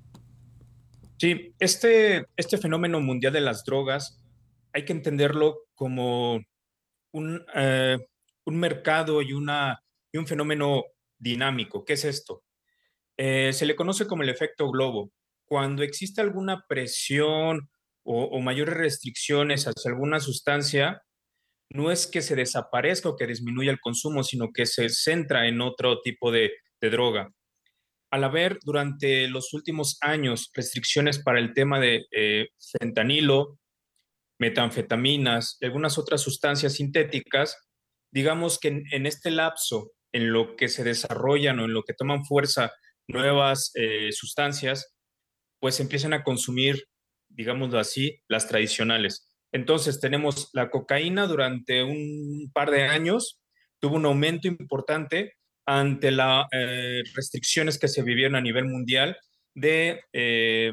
Sí, este, este fenómeno mundial de las drogas hay que entenderlo como un, eh, un mercado y, una, y un fenómeno dinámico. ¿Qué es esto? Eh, se le conoce como el efecto globo. Cuando existe alguna presión o, o mayores restricciones hacia alguna sustancia, no es que se desaparezca o que disminuya el consumo, sino que se centra en otro tipo de, de droga. Al haber durante los últimos años restricciones para el tema de eh, fentanilo, metanfetaminas y algunas otras sustancias sintéticas, digamos que en, en este lapso, en lo que se desarrollan o en lo que toman fuerza nuevas eh, sustancias, pues empiezan a consumir, digámoslo así, las tradicionales. Entonces tenemos la cocaína durante un par de años, tuvo un aumento importante ante las eh, restricciones que se vivieron a nivel mundial de, eh,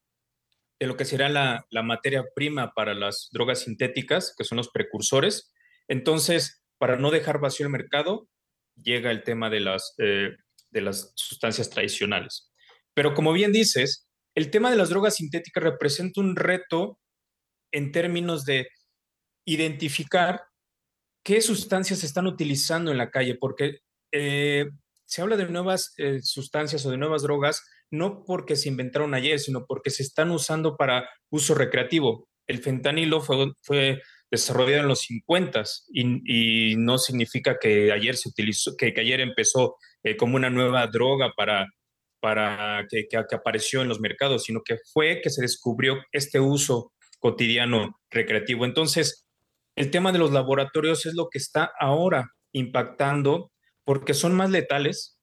de lo que será la, la materia prima para las drogas sintéticas, que son los precursores. Entonces, para no dejar vacío el mercado, llega el tema de las, eh, de las sustancias tradicionales. Pero como bien dices, el tema de las drogas sintéticas representa un reto en términos de identificar qué sustancias se están utilizando en la calle, porque eh, se habla de nuevas eh, sustancias o de nuevas drogas, no porque se inventaron ayer, sino porque se están usando para uso recreativo. El fentanilo fue, fue desarrollado en los cincuenta y, y no significa que ayer se utilizó, que, que ayer empezó eh, como una nueva droga para para que, que, que apareció en los mercados, sino que fue que se descubrió este uso cotidiano recreativo. Entonces, el tema de los laboratorios es lo que está ahora impactando, porque son más letales,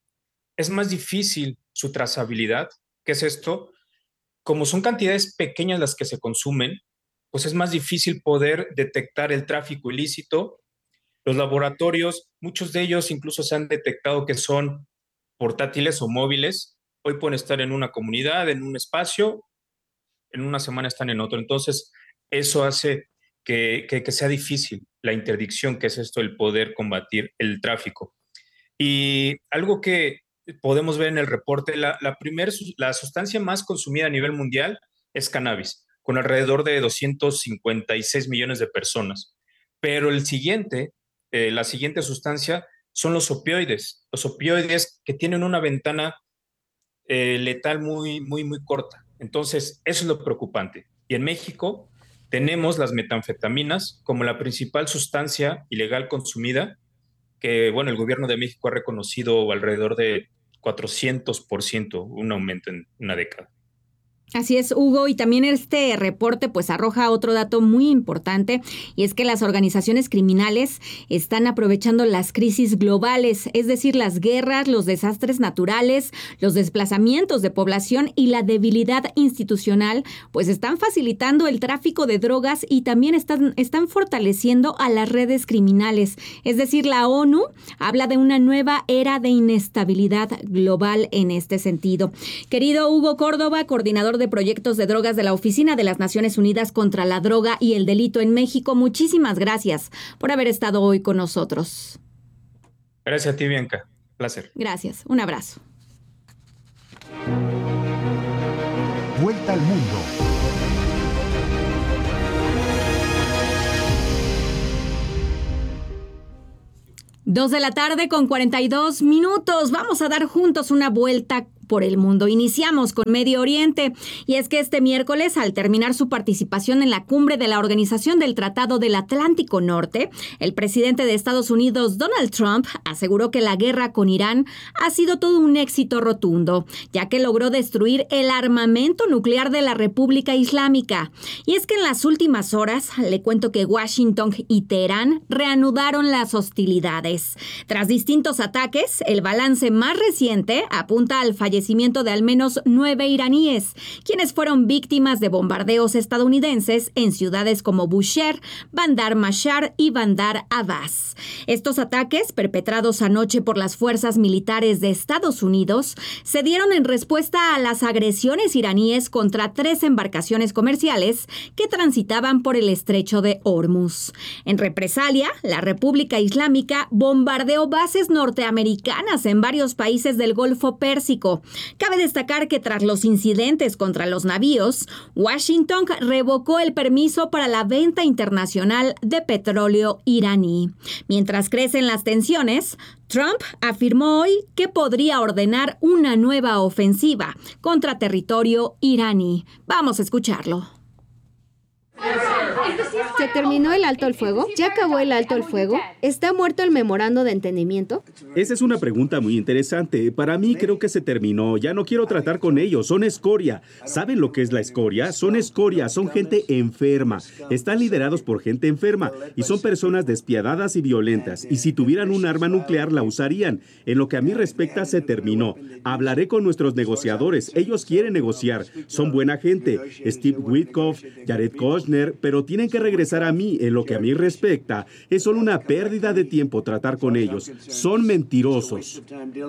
es más difícil su trazabilidad. ¿Qué es esto? Como son cantidades pequeñas las que se consumen, pues es más difícil poder detectar el tráfico ilícito. Los laboratorios, muchos de ellos incluso se han detectado que son portátiles o móviles. Hoy pueden estar en una comunidad, en un espacio, en una semana están en otro. Entonces, eso hace que, que, que sea difícil la interdicción, que es esto, el poder combatir el tráfico. Y algo que podemos ver en el reporte, la, la, primer, la sustancia más consumida a nivel mundial es cannabis, con alrededor de doscientos cincuenta y seis millones de personas. Pero el siguiente, eh, la siguiente sustancia son los opioides, los opioides que tienen una ventana eh, letal muy, muy, muy corta. Entonces, eso es lo preocupante. Y en México tenemos las metanfetaminas como la principal sustancia ilegal consumida, que, bueno, el gobierno de México ha reconocido alrededor de cuatrocientos por ciento, un aumento en una década. Así es, Hugo, y también este reporte pues arroja otro dato muy importante, y es que las organizaciones criminales están aprovechando las crisis globales, es decir, las guerras, los desastres naturales, los desplazamientos de población y la debilidad institucional, pues están facilitando el tráfico de drogas y también están, están fortaleciendo a las redes criminales. Es decir, la ONU habla de una nueva era de inestabilidad global en este sentido. Querido Hugo Córdoba, coordinador coordinador de proyectos de drogas de la Oficina de las Naciones Unidas contra la Droga y el Delito en México. Muchísimas gracias por haber estado hoy con nosotros. Gracias a ti, Bianca. Placer. Gracias. Un abrazo. Vuelta al mundo. Dos de la tarde con cuarenta y dos minutos. Vamos a dar juntos una vuelta por el mundo. Iniciamos con Medio Oriente, y es que este miércoles, al terminar su participación en la cumbre de la Organización del Tratado del Atlántico Norte, el presidente de Estados Unidos, Donald Trump, aseguró que la guerra con Irán ha sido todo un éxito rotundo, ya que logró destruir el armamento nuclear de la República Islámica. Y es que en las últimas horas, le cuento que Washington y Teherán reanudaron las hostilidades. Tras distintos ataques, el balance más reciente apunta al fallecimiento de al menos nueve iraníes, quienes fueron víctimas de bombardeos estadounidenses en ciudades como Bushehr, Bandar Mashar y Bandar Abbas. Estos ataques, perpetrados anoche por las fuerzas militares de Estados Unidos, se dieron en respuesta a las agresiones iraníes contra tres embarcaciones comerciales que transitaban por el estrecho de Hormuz. En represalia, la República Islámica bombardeó bases norteamericanas en varios países del Golfo Pérsico. Cabe destacar que tras los incidentes contra los navíos, Washington revocó el permiso para la venta internacional de petróleo iraní. Mientras crecen las tensiones, Trump afirmó hoy que podría ordenar una nueva ofensiva contra territorio iraní. Vamos a escucharlo. ¿Se terminó el alto al fuego? ¿Ya acabó el alto al fuego? ¿Está muerto el memorando de entendimiento? Esa es una pregunta muy interesante. Para mí creo que se terminó. Ya no quiero tratar con ellos. Son escoria. ¿Saben lo que es la escoria? Son escoria. Son gente enferma. Están liderados por gente enferma y son personas despiadadas y violentas. Y si tuvieran un arma nuclear la usarían. En lo que a mí respecta, se terminó. Hablaré con nuestros negociadores. Ellos quieren negociar. Son buena gente. Steve Witkoff, Jared Kushner, pero tienen que regresar a mí. En lo que a mí respecta, es solo una pérdida de tiempo tratar con ellos. Son mentirosos.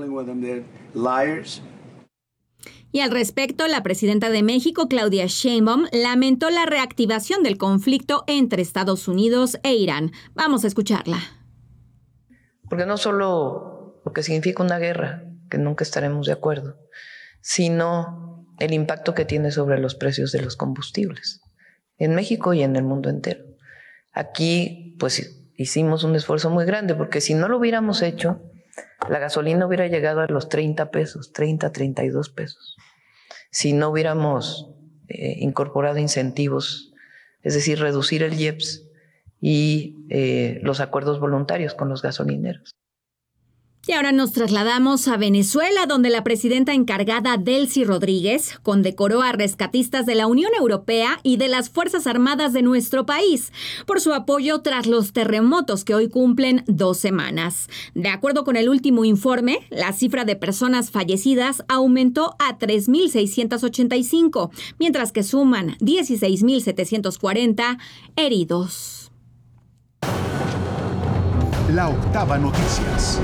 Y al respecto, la presidenta de México, Claudia Sheinbaum, lamentó la reactivación del conflicto entre Estados Unidos e Irán. Vamos a escucharla. Porque no solo lo que significa una guerra, que nunca estaremos de acuerdo, sino el impacto que tiene sobre los precios de los combustibles en México y en el mundo entero. Aquí, pues, hicimos un esfuerzo muy grande, porque si no lo hubiéramos hecho, la gasolina hubiera llegado a los treinta pesos, treinta, treinta y dos pesos. Si no hubiéramos eh, incorporado incentivos, es decir, reducir el I E P S y eh, los acuerdos voluntarios con los gasolineros. Y ahora nos trasladamos a Venezuela, donde la presidenta encargada Delcy Rodríguez condecoró a rescatistas de la Unión Europea y de las Fuerzas Armadas de nuestro país por su apoyo tras los terremotos que hoy cumplen dos semanas. De acuerdo con el último informe, la cifra de personas fallecidas aumentó a tres mil seiscientos ochenta y cinco, mientras que suman dieciséis mil setecientos cuarenta heridos. La Octava Noticias.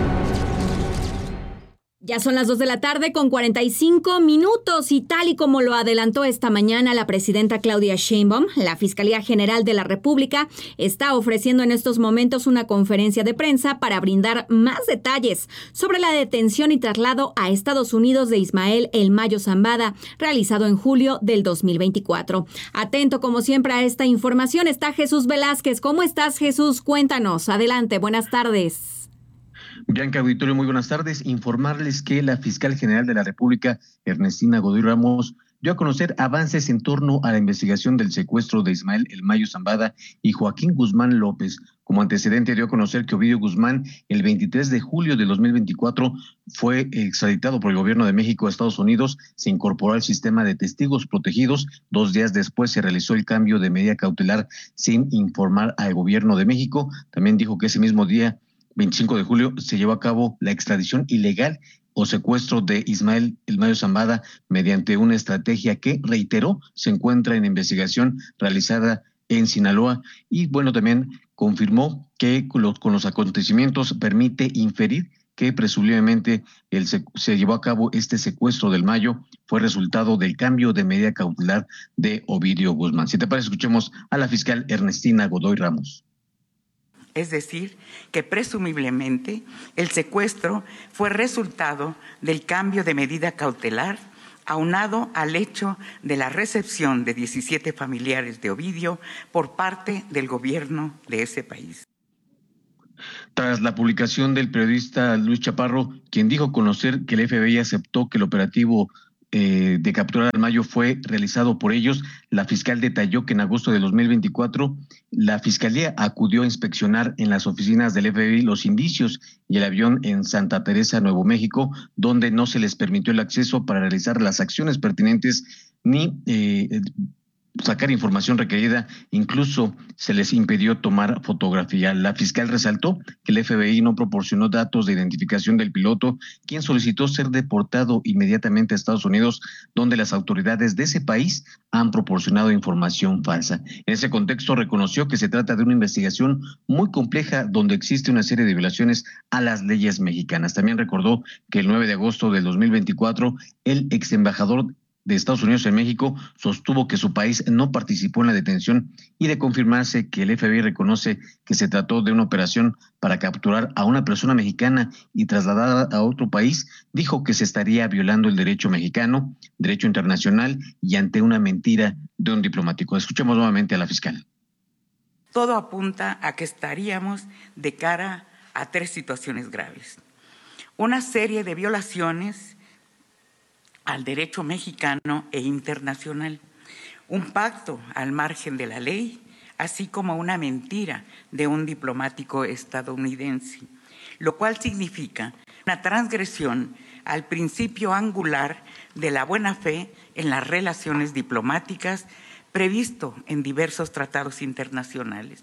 Ya son las dos de la tarde con cuarenta y cinco minutos y tal y como lo adelantó esta mañana la presidenta Claudia Sheinbaum, la Fiscalía General de la República está ofreciendo en estos momentos una conferencia de prensa para brindar más detalles sobre la detención y traslado a Estados Unidos de Ismael El Mayo Zambada, realizado en julio del dos mil veinticuatro. Atento como siempre a esta información está Jesús Velázquez. ¿Cómo estás, Jesús? Cuéntanos. Adelante, buenas tardes. Bianca, auditorio, muy buenas tardes. Informarles que la fiscal general de la República, Ernestina Godoy Ramos, dio a conocer avances en torno a la investigación del secuestro de Ismael El Mayo Zambada y Joaquín Guzmán López. Como antecedente, dio a conocer que Ovidio Guzmán, el veintitrés de julio de dos mil veinticuatro, fue extraditado por el gobierno de México a Estados Unidos, se incorporó al sistema de testigos protegidos. Dos días después se realizó el cambio de medida cautelar sin informar al gobierno de México. También dijo que ese mismo día, veinticinco de julio, se llevó a cabo la extradición ilegal o secuestro de Ismael El Mayo Zambada mediante una estrategia que, reiteró, se encuentra en investigación realizada en Sinaloa. Y bueno, también confirmó que con los, con los acontecimientos permite inferir que presumiblemente el, se, se llevó a cabo este secuestro del Mayo fue resultado del cambio de medida cautelar de Ovidio Guzmán. Si te parece, escuchemos a la fiscal Ernestina Godoy Ramos. Es decir, que presumiblemente el secuestro fue resultado del cambio de medida cautelar aunado al hecho de la recepción de diecisiete familiares de Ovidio por parte del gobierno de ese país. Tras la publicación del periodista Luis Chaparro, quien dijo conocer que el F B I aceptó que el operativo eh, de capturar al Mayo fue realizado por ellos, la fiscal detalló que en agosto de dos mil veinticuatro la Fiscalía acudió a inspeccionar en las oficinas del F B I los indicios y el avión en Santa Teresa, Nuevo México, donde no se les permitió el acceso para realizar las acciones pertinentes ni eh, sacar información requerida, incluso se les impidió tomar fotografía. La fiscal resaltó que el F B I no proporcionó datos de identificación del piloto, quien solicitó ser deportado inmediatamente a Estados Unidos, donde las autoridades de ese país han proporcionado información falsa. En ese contexto reconoció que se trata de una investigación muy compleja donde existe una serie de violaciones a las leyes mexicanas. También recordó que el nueve de agosto del dos mil veinticuatro el ex embajador de Estados Unidos en México sostuvo que su país no participó en la detención, y de confirmarse que el F B I reconoce que se trató de una operación para capturar a una persona mexicana y trasladarla a otro país, dijo que se estaría violando el derecho mexicano, derecho internacional y ante una mentira de un diplomático. Escuchemos nuevamente a la fiscal. Todo apunta a que estaríamos de cara a tres situaciones graves. Una serie de violaciones al derecho mexicano e internacional, un pacto al margen de la ley, así como una mentira de un diplomático estadounidense, lo cual significa una transgresión al principio angular de la buena fe en las relaciones diplomáticas previsto en diversos tratados internacionales.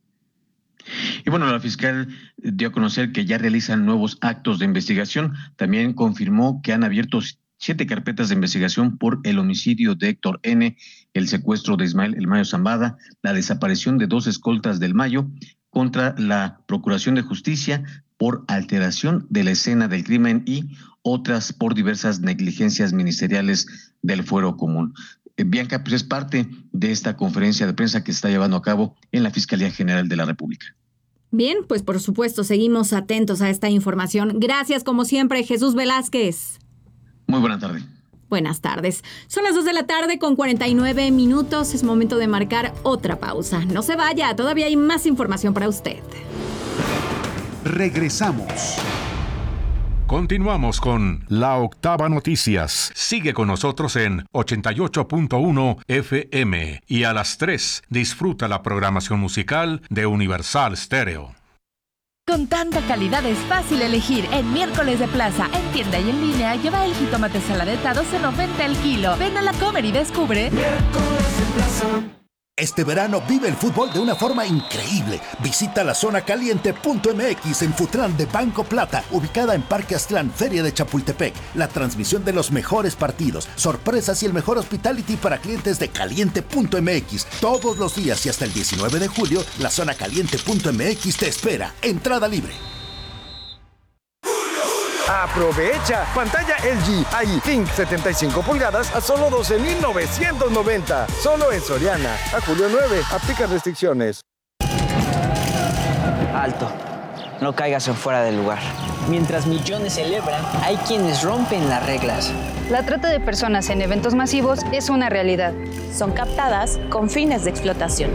Y bueno, la fiscal dio a conocer que ya realizan nuevos actos de investigación. También confirmó que han abierto siete carpetas de investigación por el homicidio de Héctor N., el secuestro de Ismael El Mayo Zambada, la desaparición de dos escoltas del Mayo, contra la Procuración de Justicia por alteración de la escena del crimen y otras por diversas negligencias ministeriales del fuero común. Eh, Bianca, pues es parte de esta conferencia de prensa que se está llevando a cabo en la Fiscalía General de la República. Bien, pues por supuesto seguimos atentos a esta información. Gracias como siempre, Jesús Velázquez. Muy buena tarde. Buenas tardes. Son las dos de la tarde con cuarenta y nueve minutos. Es momento de marcar otra pausa. No se vaya, todavía hay más información para usted. Regresamos. Continuamos con La Octava Noticias. Sigue con nosotros en ochenta y ocho punto uno F M y a las tres disfruta la programación musical de Universal Stereo. Con tanta calidad es fácil elegir. En Miércoles de Plaza, en tienda y en línea, lleva el jitomate saladeta doce noventa el kilo. Ven a la Comer y descubre. Miércoles de Plaza. Este verano vive el fútbol de una forma increíble. Visita la zona caliente punto m x en Futrán de Banco Plata, ubicada en Parque Aztlán, Feria de Chapultepec. La transmisión de los mejores partidos, sorpresas y el mejor hospitality para clientes de caliente punto m x. Todos los días y hasta el diecinueve de julio, la zona caliente punto m x te espera. Entrada libre. ¡Aprovecha! Pantalla L G I Think setenta y cinco pulgadas a solo doce mil novecientos noventa. Solo en Soriana. A julio nueve. Aplica restricciones. Alto. No caigas en fuera del lugar. Mientras millones celebran, hay quienes rompen las reglas. La trata de personas en eventos masivos es una realidad. Son captadas con fines de explotación.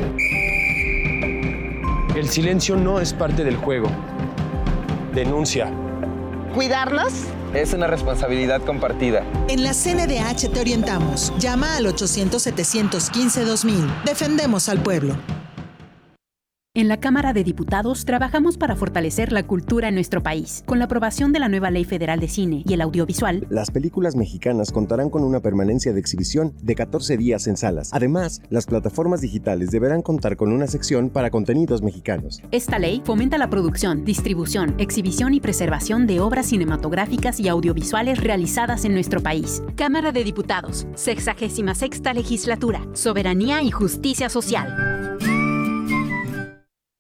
El silencio no es parte del juego. Denuncia. ¿Cuidarlos? Es una responsabilidad compartida. En la C N D H te orientamos. Llama al ochocientos, setecientos quince, dos mil. Defendemos al pueblo. En la Cámara de Diputados trabajamos para fortalecer la cultura en nuestro país. Con la aprobación de la nueva Ley Federal de Cine y el Audiovisual, las películas mexicanas contarán con una permanencia de exhibición de catorce días en salas. Además, las plataformas digitales deberán contar con una sección para contenidos mexicanos. Esta ley fomenta la producción, distribución, exhibición y preservación de obras cinematográficas y audiovisuales realizadas en nuestro país. Cámara de Diputados, sexagésima sexta Legislatura, Soberanía y Justicia Social.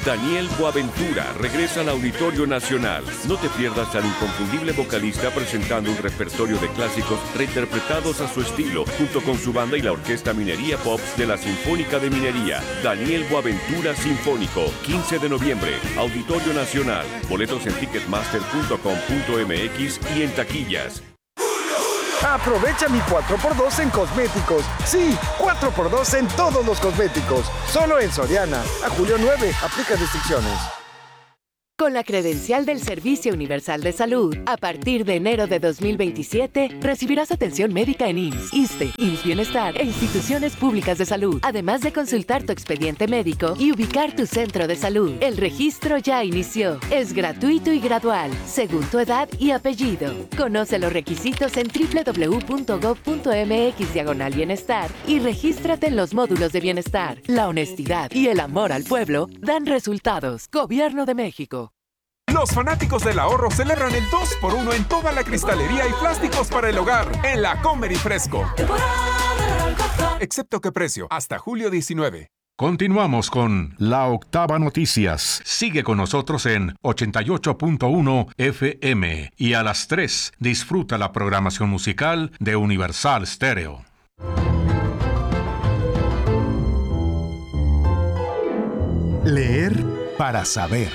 Daniel Boaventura regresa al Auditorio Nacional. No te pierdas al inconfundible vocalista presentando un repertorio de clásicos reinterpretados a su estilo, junto con su banda y la Orquesta Minería Pops de la Sinfónica de Minería. Daniel Boaventura Sinfónico, quince de noviembre, Auditorio Nacional. Boletos en ticketmaster punto com punto m x y en taquillas. Aprovecha mi cuatro por dos en cosméticos. Sí, cuatro por dos en todos los cosméticos. Solo en Soriana. A julio nueve. Aplica restricciones. Con la credencial del Servicio Universal de Salud, a partir de enero de dos mil veintisiete, recibirás atención médica en I M S S, ISSSTE, I M S S Bienestar e instituciones públicas de salud, además de consultar tu expediente médico y ubicar tu centro de salud. El registro ya inició. Es gratuito y gradual, según tu edad y apellido. Conoce los requisitos en doble u doble u doble u punto gob punto m x diagonal bienestar y regístrate en los módulos de bienestar. La honestidad y el amor al pueblo dan resultados. Gobierno de México. Los fanáticos del ahorro celebran el dos por uno en toda la cristalería y plásticos para el hogar en la Comer y Fresco. Excepto que precio, hasta julio diecinueve. Continuamos con La Octava Noticias. Sigue con nosotros en ochenta y ocho punto uno F M y a las tres disfruta la programación musical de Universal Stereo. Leer para saber.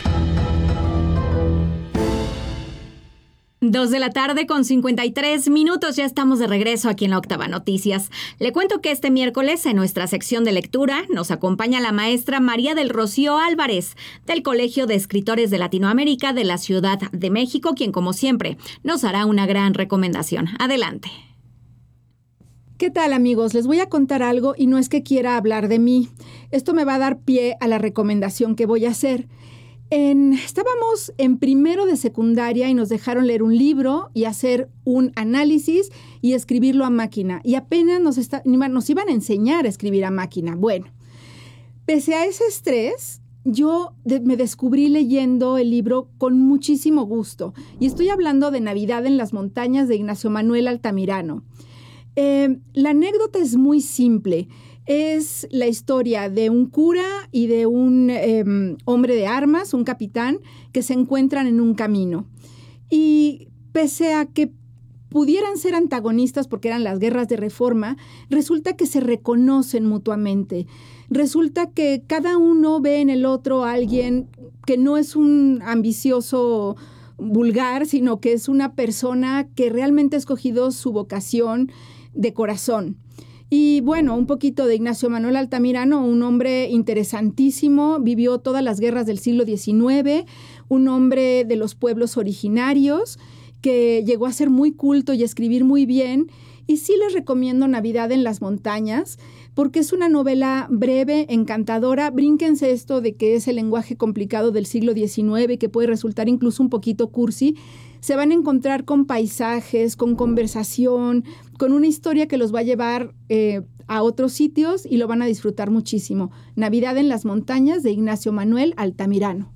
Dos de la tarde con cincuenta y tres minutos, ya estamos de regreso aquí en La Octava Noticias. Le cuento que este miércoles en nuestra sección de lectura nos acompaña la maestra María del Rocío Álvarez del Colegio de Escritores de Latinoamérica de la Ciudad de México, quien como siempre nos hará una gran recomendación. Adelante. ¿Qué tal, amigos? Les voy a contar algo y no es que quiera hablar de mí. Esto me va a dar pie a la recomendación que voy a hacer. En, estábamos en primero de secundaria y nos dejaron leer un libro y hacer un análisis y escribirlo a máquina. Y apenas nos, está, nos iban a enseñar a escribir a máquina. Bueno, pese a ese estrés, yo de, me descubrí leyendo el libro con muchísimo gusto. Y estoy hablando de Navidad en las montañas de Ignacio Manuel Altamirano. Eh, la anécdota es muy simple. Es la historia de un cura y de un eh, hombre de armas, un capitán, que se encuentran en un camino. Y pese a que pudieran ser antagonistas porque eran las guerras de Reforma, resulta que se reconocen mutuamente. Resulta que cada uno ve en el otro a alguien que no es un ambicioso vulgar, sino que es una persona que realmente ha escogido su vocación de corazón. Y bueno, un poquito de Ignacio Manuel Altamirano, un hombre interesantísimo, vivió todas las guerras del siglo diecinueve, un hombre de los pueblos originarios que llegó a ser muy culto y a escribir muy bien. Y sí les recomiendo Navidad en las montañas, porque es una novela breve, encantadora. Brínquense esto de que es el lenguaje complicado del siglo diecinueve, que puede resultar incluso un poquito cursi. Se van a encontrar con paisajes, con conversación, con una historia que los va a llevar eh, a otros sitios y lo van a disfrutar muchísimo. Navidad en las montañas de Ignacio Manuel Altamirano.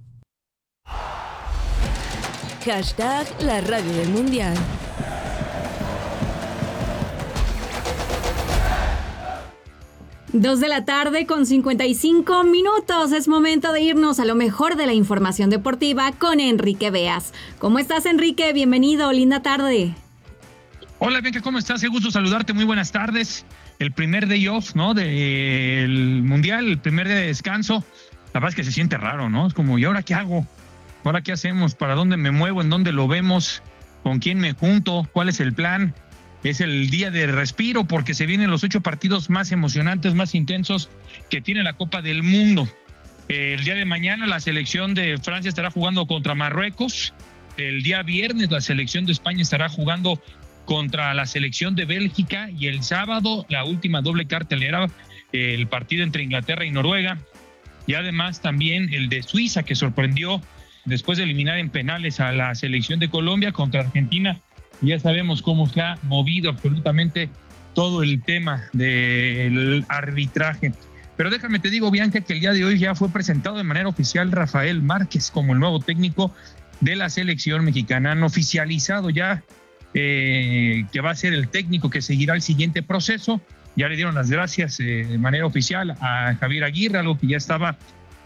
Hashtag la radio del mundial. Dos de la tarde con cincuenta y cinco minutos. Es momento de irnos a lo mejor de la información deportiva con Enrique Beas. ¿Cómo estás, Enrique? Bienvenido, linda tarde. Hola, Bianca, ¿cómo estás? Qué gusto saludarte, muy buenas tardes. El primer day off, ¿no? Del Mundial, el primer día de descanso. La verdad es que se siente raro, ¿no? Es como, ¿y ahora qué hago? ¿Ahora qué hacemos? ¿Para dónde me muevo? ¿En dónde lo vemos? ¿Con quién me junto? ¿Cuál es el plan? Es el día de respiro porque se vienen los ocho partidos más emocionantes, más intensos que tiene la Copa del Mundo. El día de mañana la selección de Francia estará jugando contra Marruecos. El día viernes la selección de España estará jugando contra la selección de Bélgica. Y el sábado la última doble cartelera, el partido entre Inglaterra y Noruega. Y además también el de Suiza, que sorprendió después de eliminar en penales a la selección de Colombia contra Argentina. Ya sabemos cómo se ha movido absolutamente todo el tema del arbitraje. Pero déjame te digo, Bianca, que el día de hoy ya fue presentado de manera oficial Rafael Márquez como el nuevo técnico de la selección mexicana. Han oficializado ya eh, que va a ser el técnico que seguirá el siguiente proceso. Ya le dieron las gracias eh, de manera oficial a Javier Aguirre, algo que ya estaba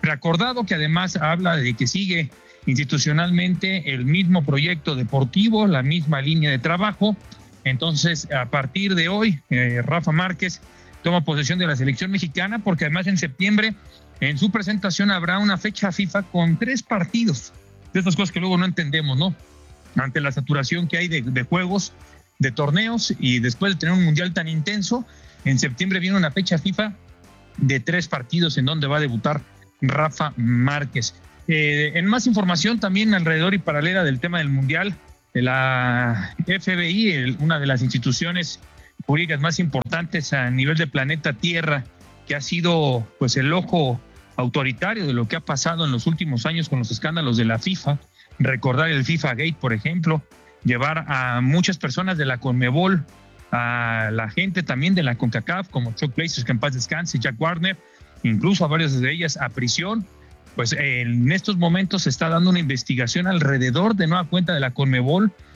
Recordado que además habla de que sigue institucionalmente el mismo proyecto deportivo, la misma línea de trabajo. Entonces, a partir de hoy, eh, Rafa Márquez toma posesión de la selección mexicana, porque además en septiembre, en su presentación, habrá una fecha FIFA con tres partidos. De estas cosas que luego no entendemos, ¿no? Ante la saturación que hay de, de juegos, de torneos, y después de tener un mundial tan intenso, en septiembre viene una fecha FIFA de tres partidos en donde va a debutar Rafa Márquez. Eh, en más información también alrededor y paralela del tema del mundial, la F B I, el, una de las instituciones jurídicas más importantes a nivel de planeta Tierra, que ha sido pues el ojo autoritario de lo que ha pasado en los últimos años con los escándalos de la FIFA. Recordar el FIFA Gate, por ejemplo, llevar a muchas personas de la CONMEBOL, a la gente también de la CONCACAF, como Chuck Blazers, que en paz descanse, Jack Warner, incluso a varias de ellas a prisión. Pues en estos momentos se está dando una investigación alrededor de nueva cuenta de la CONMEBOL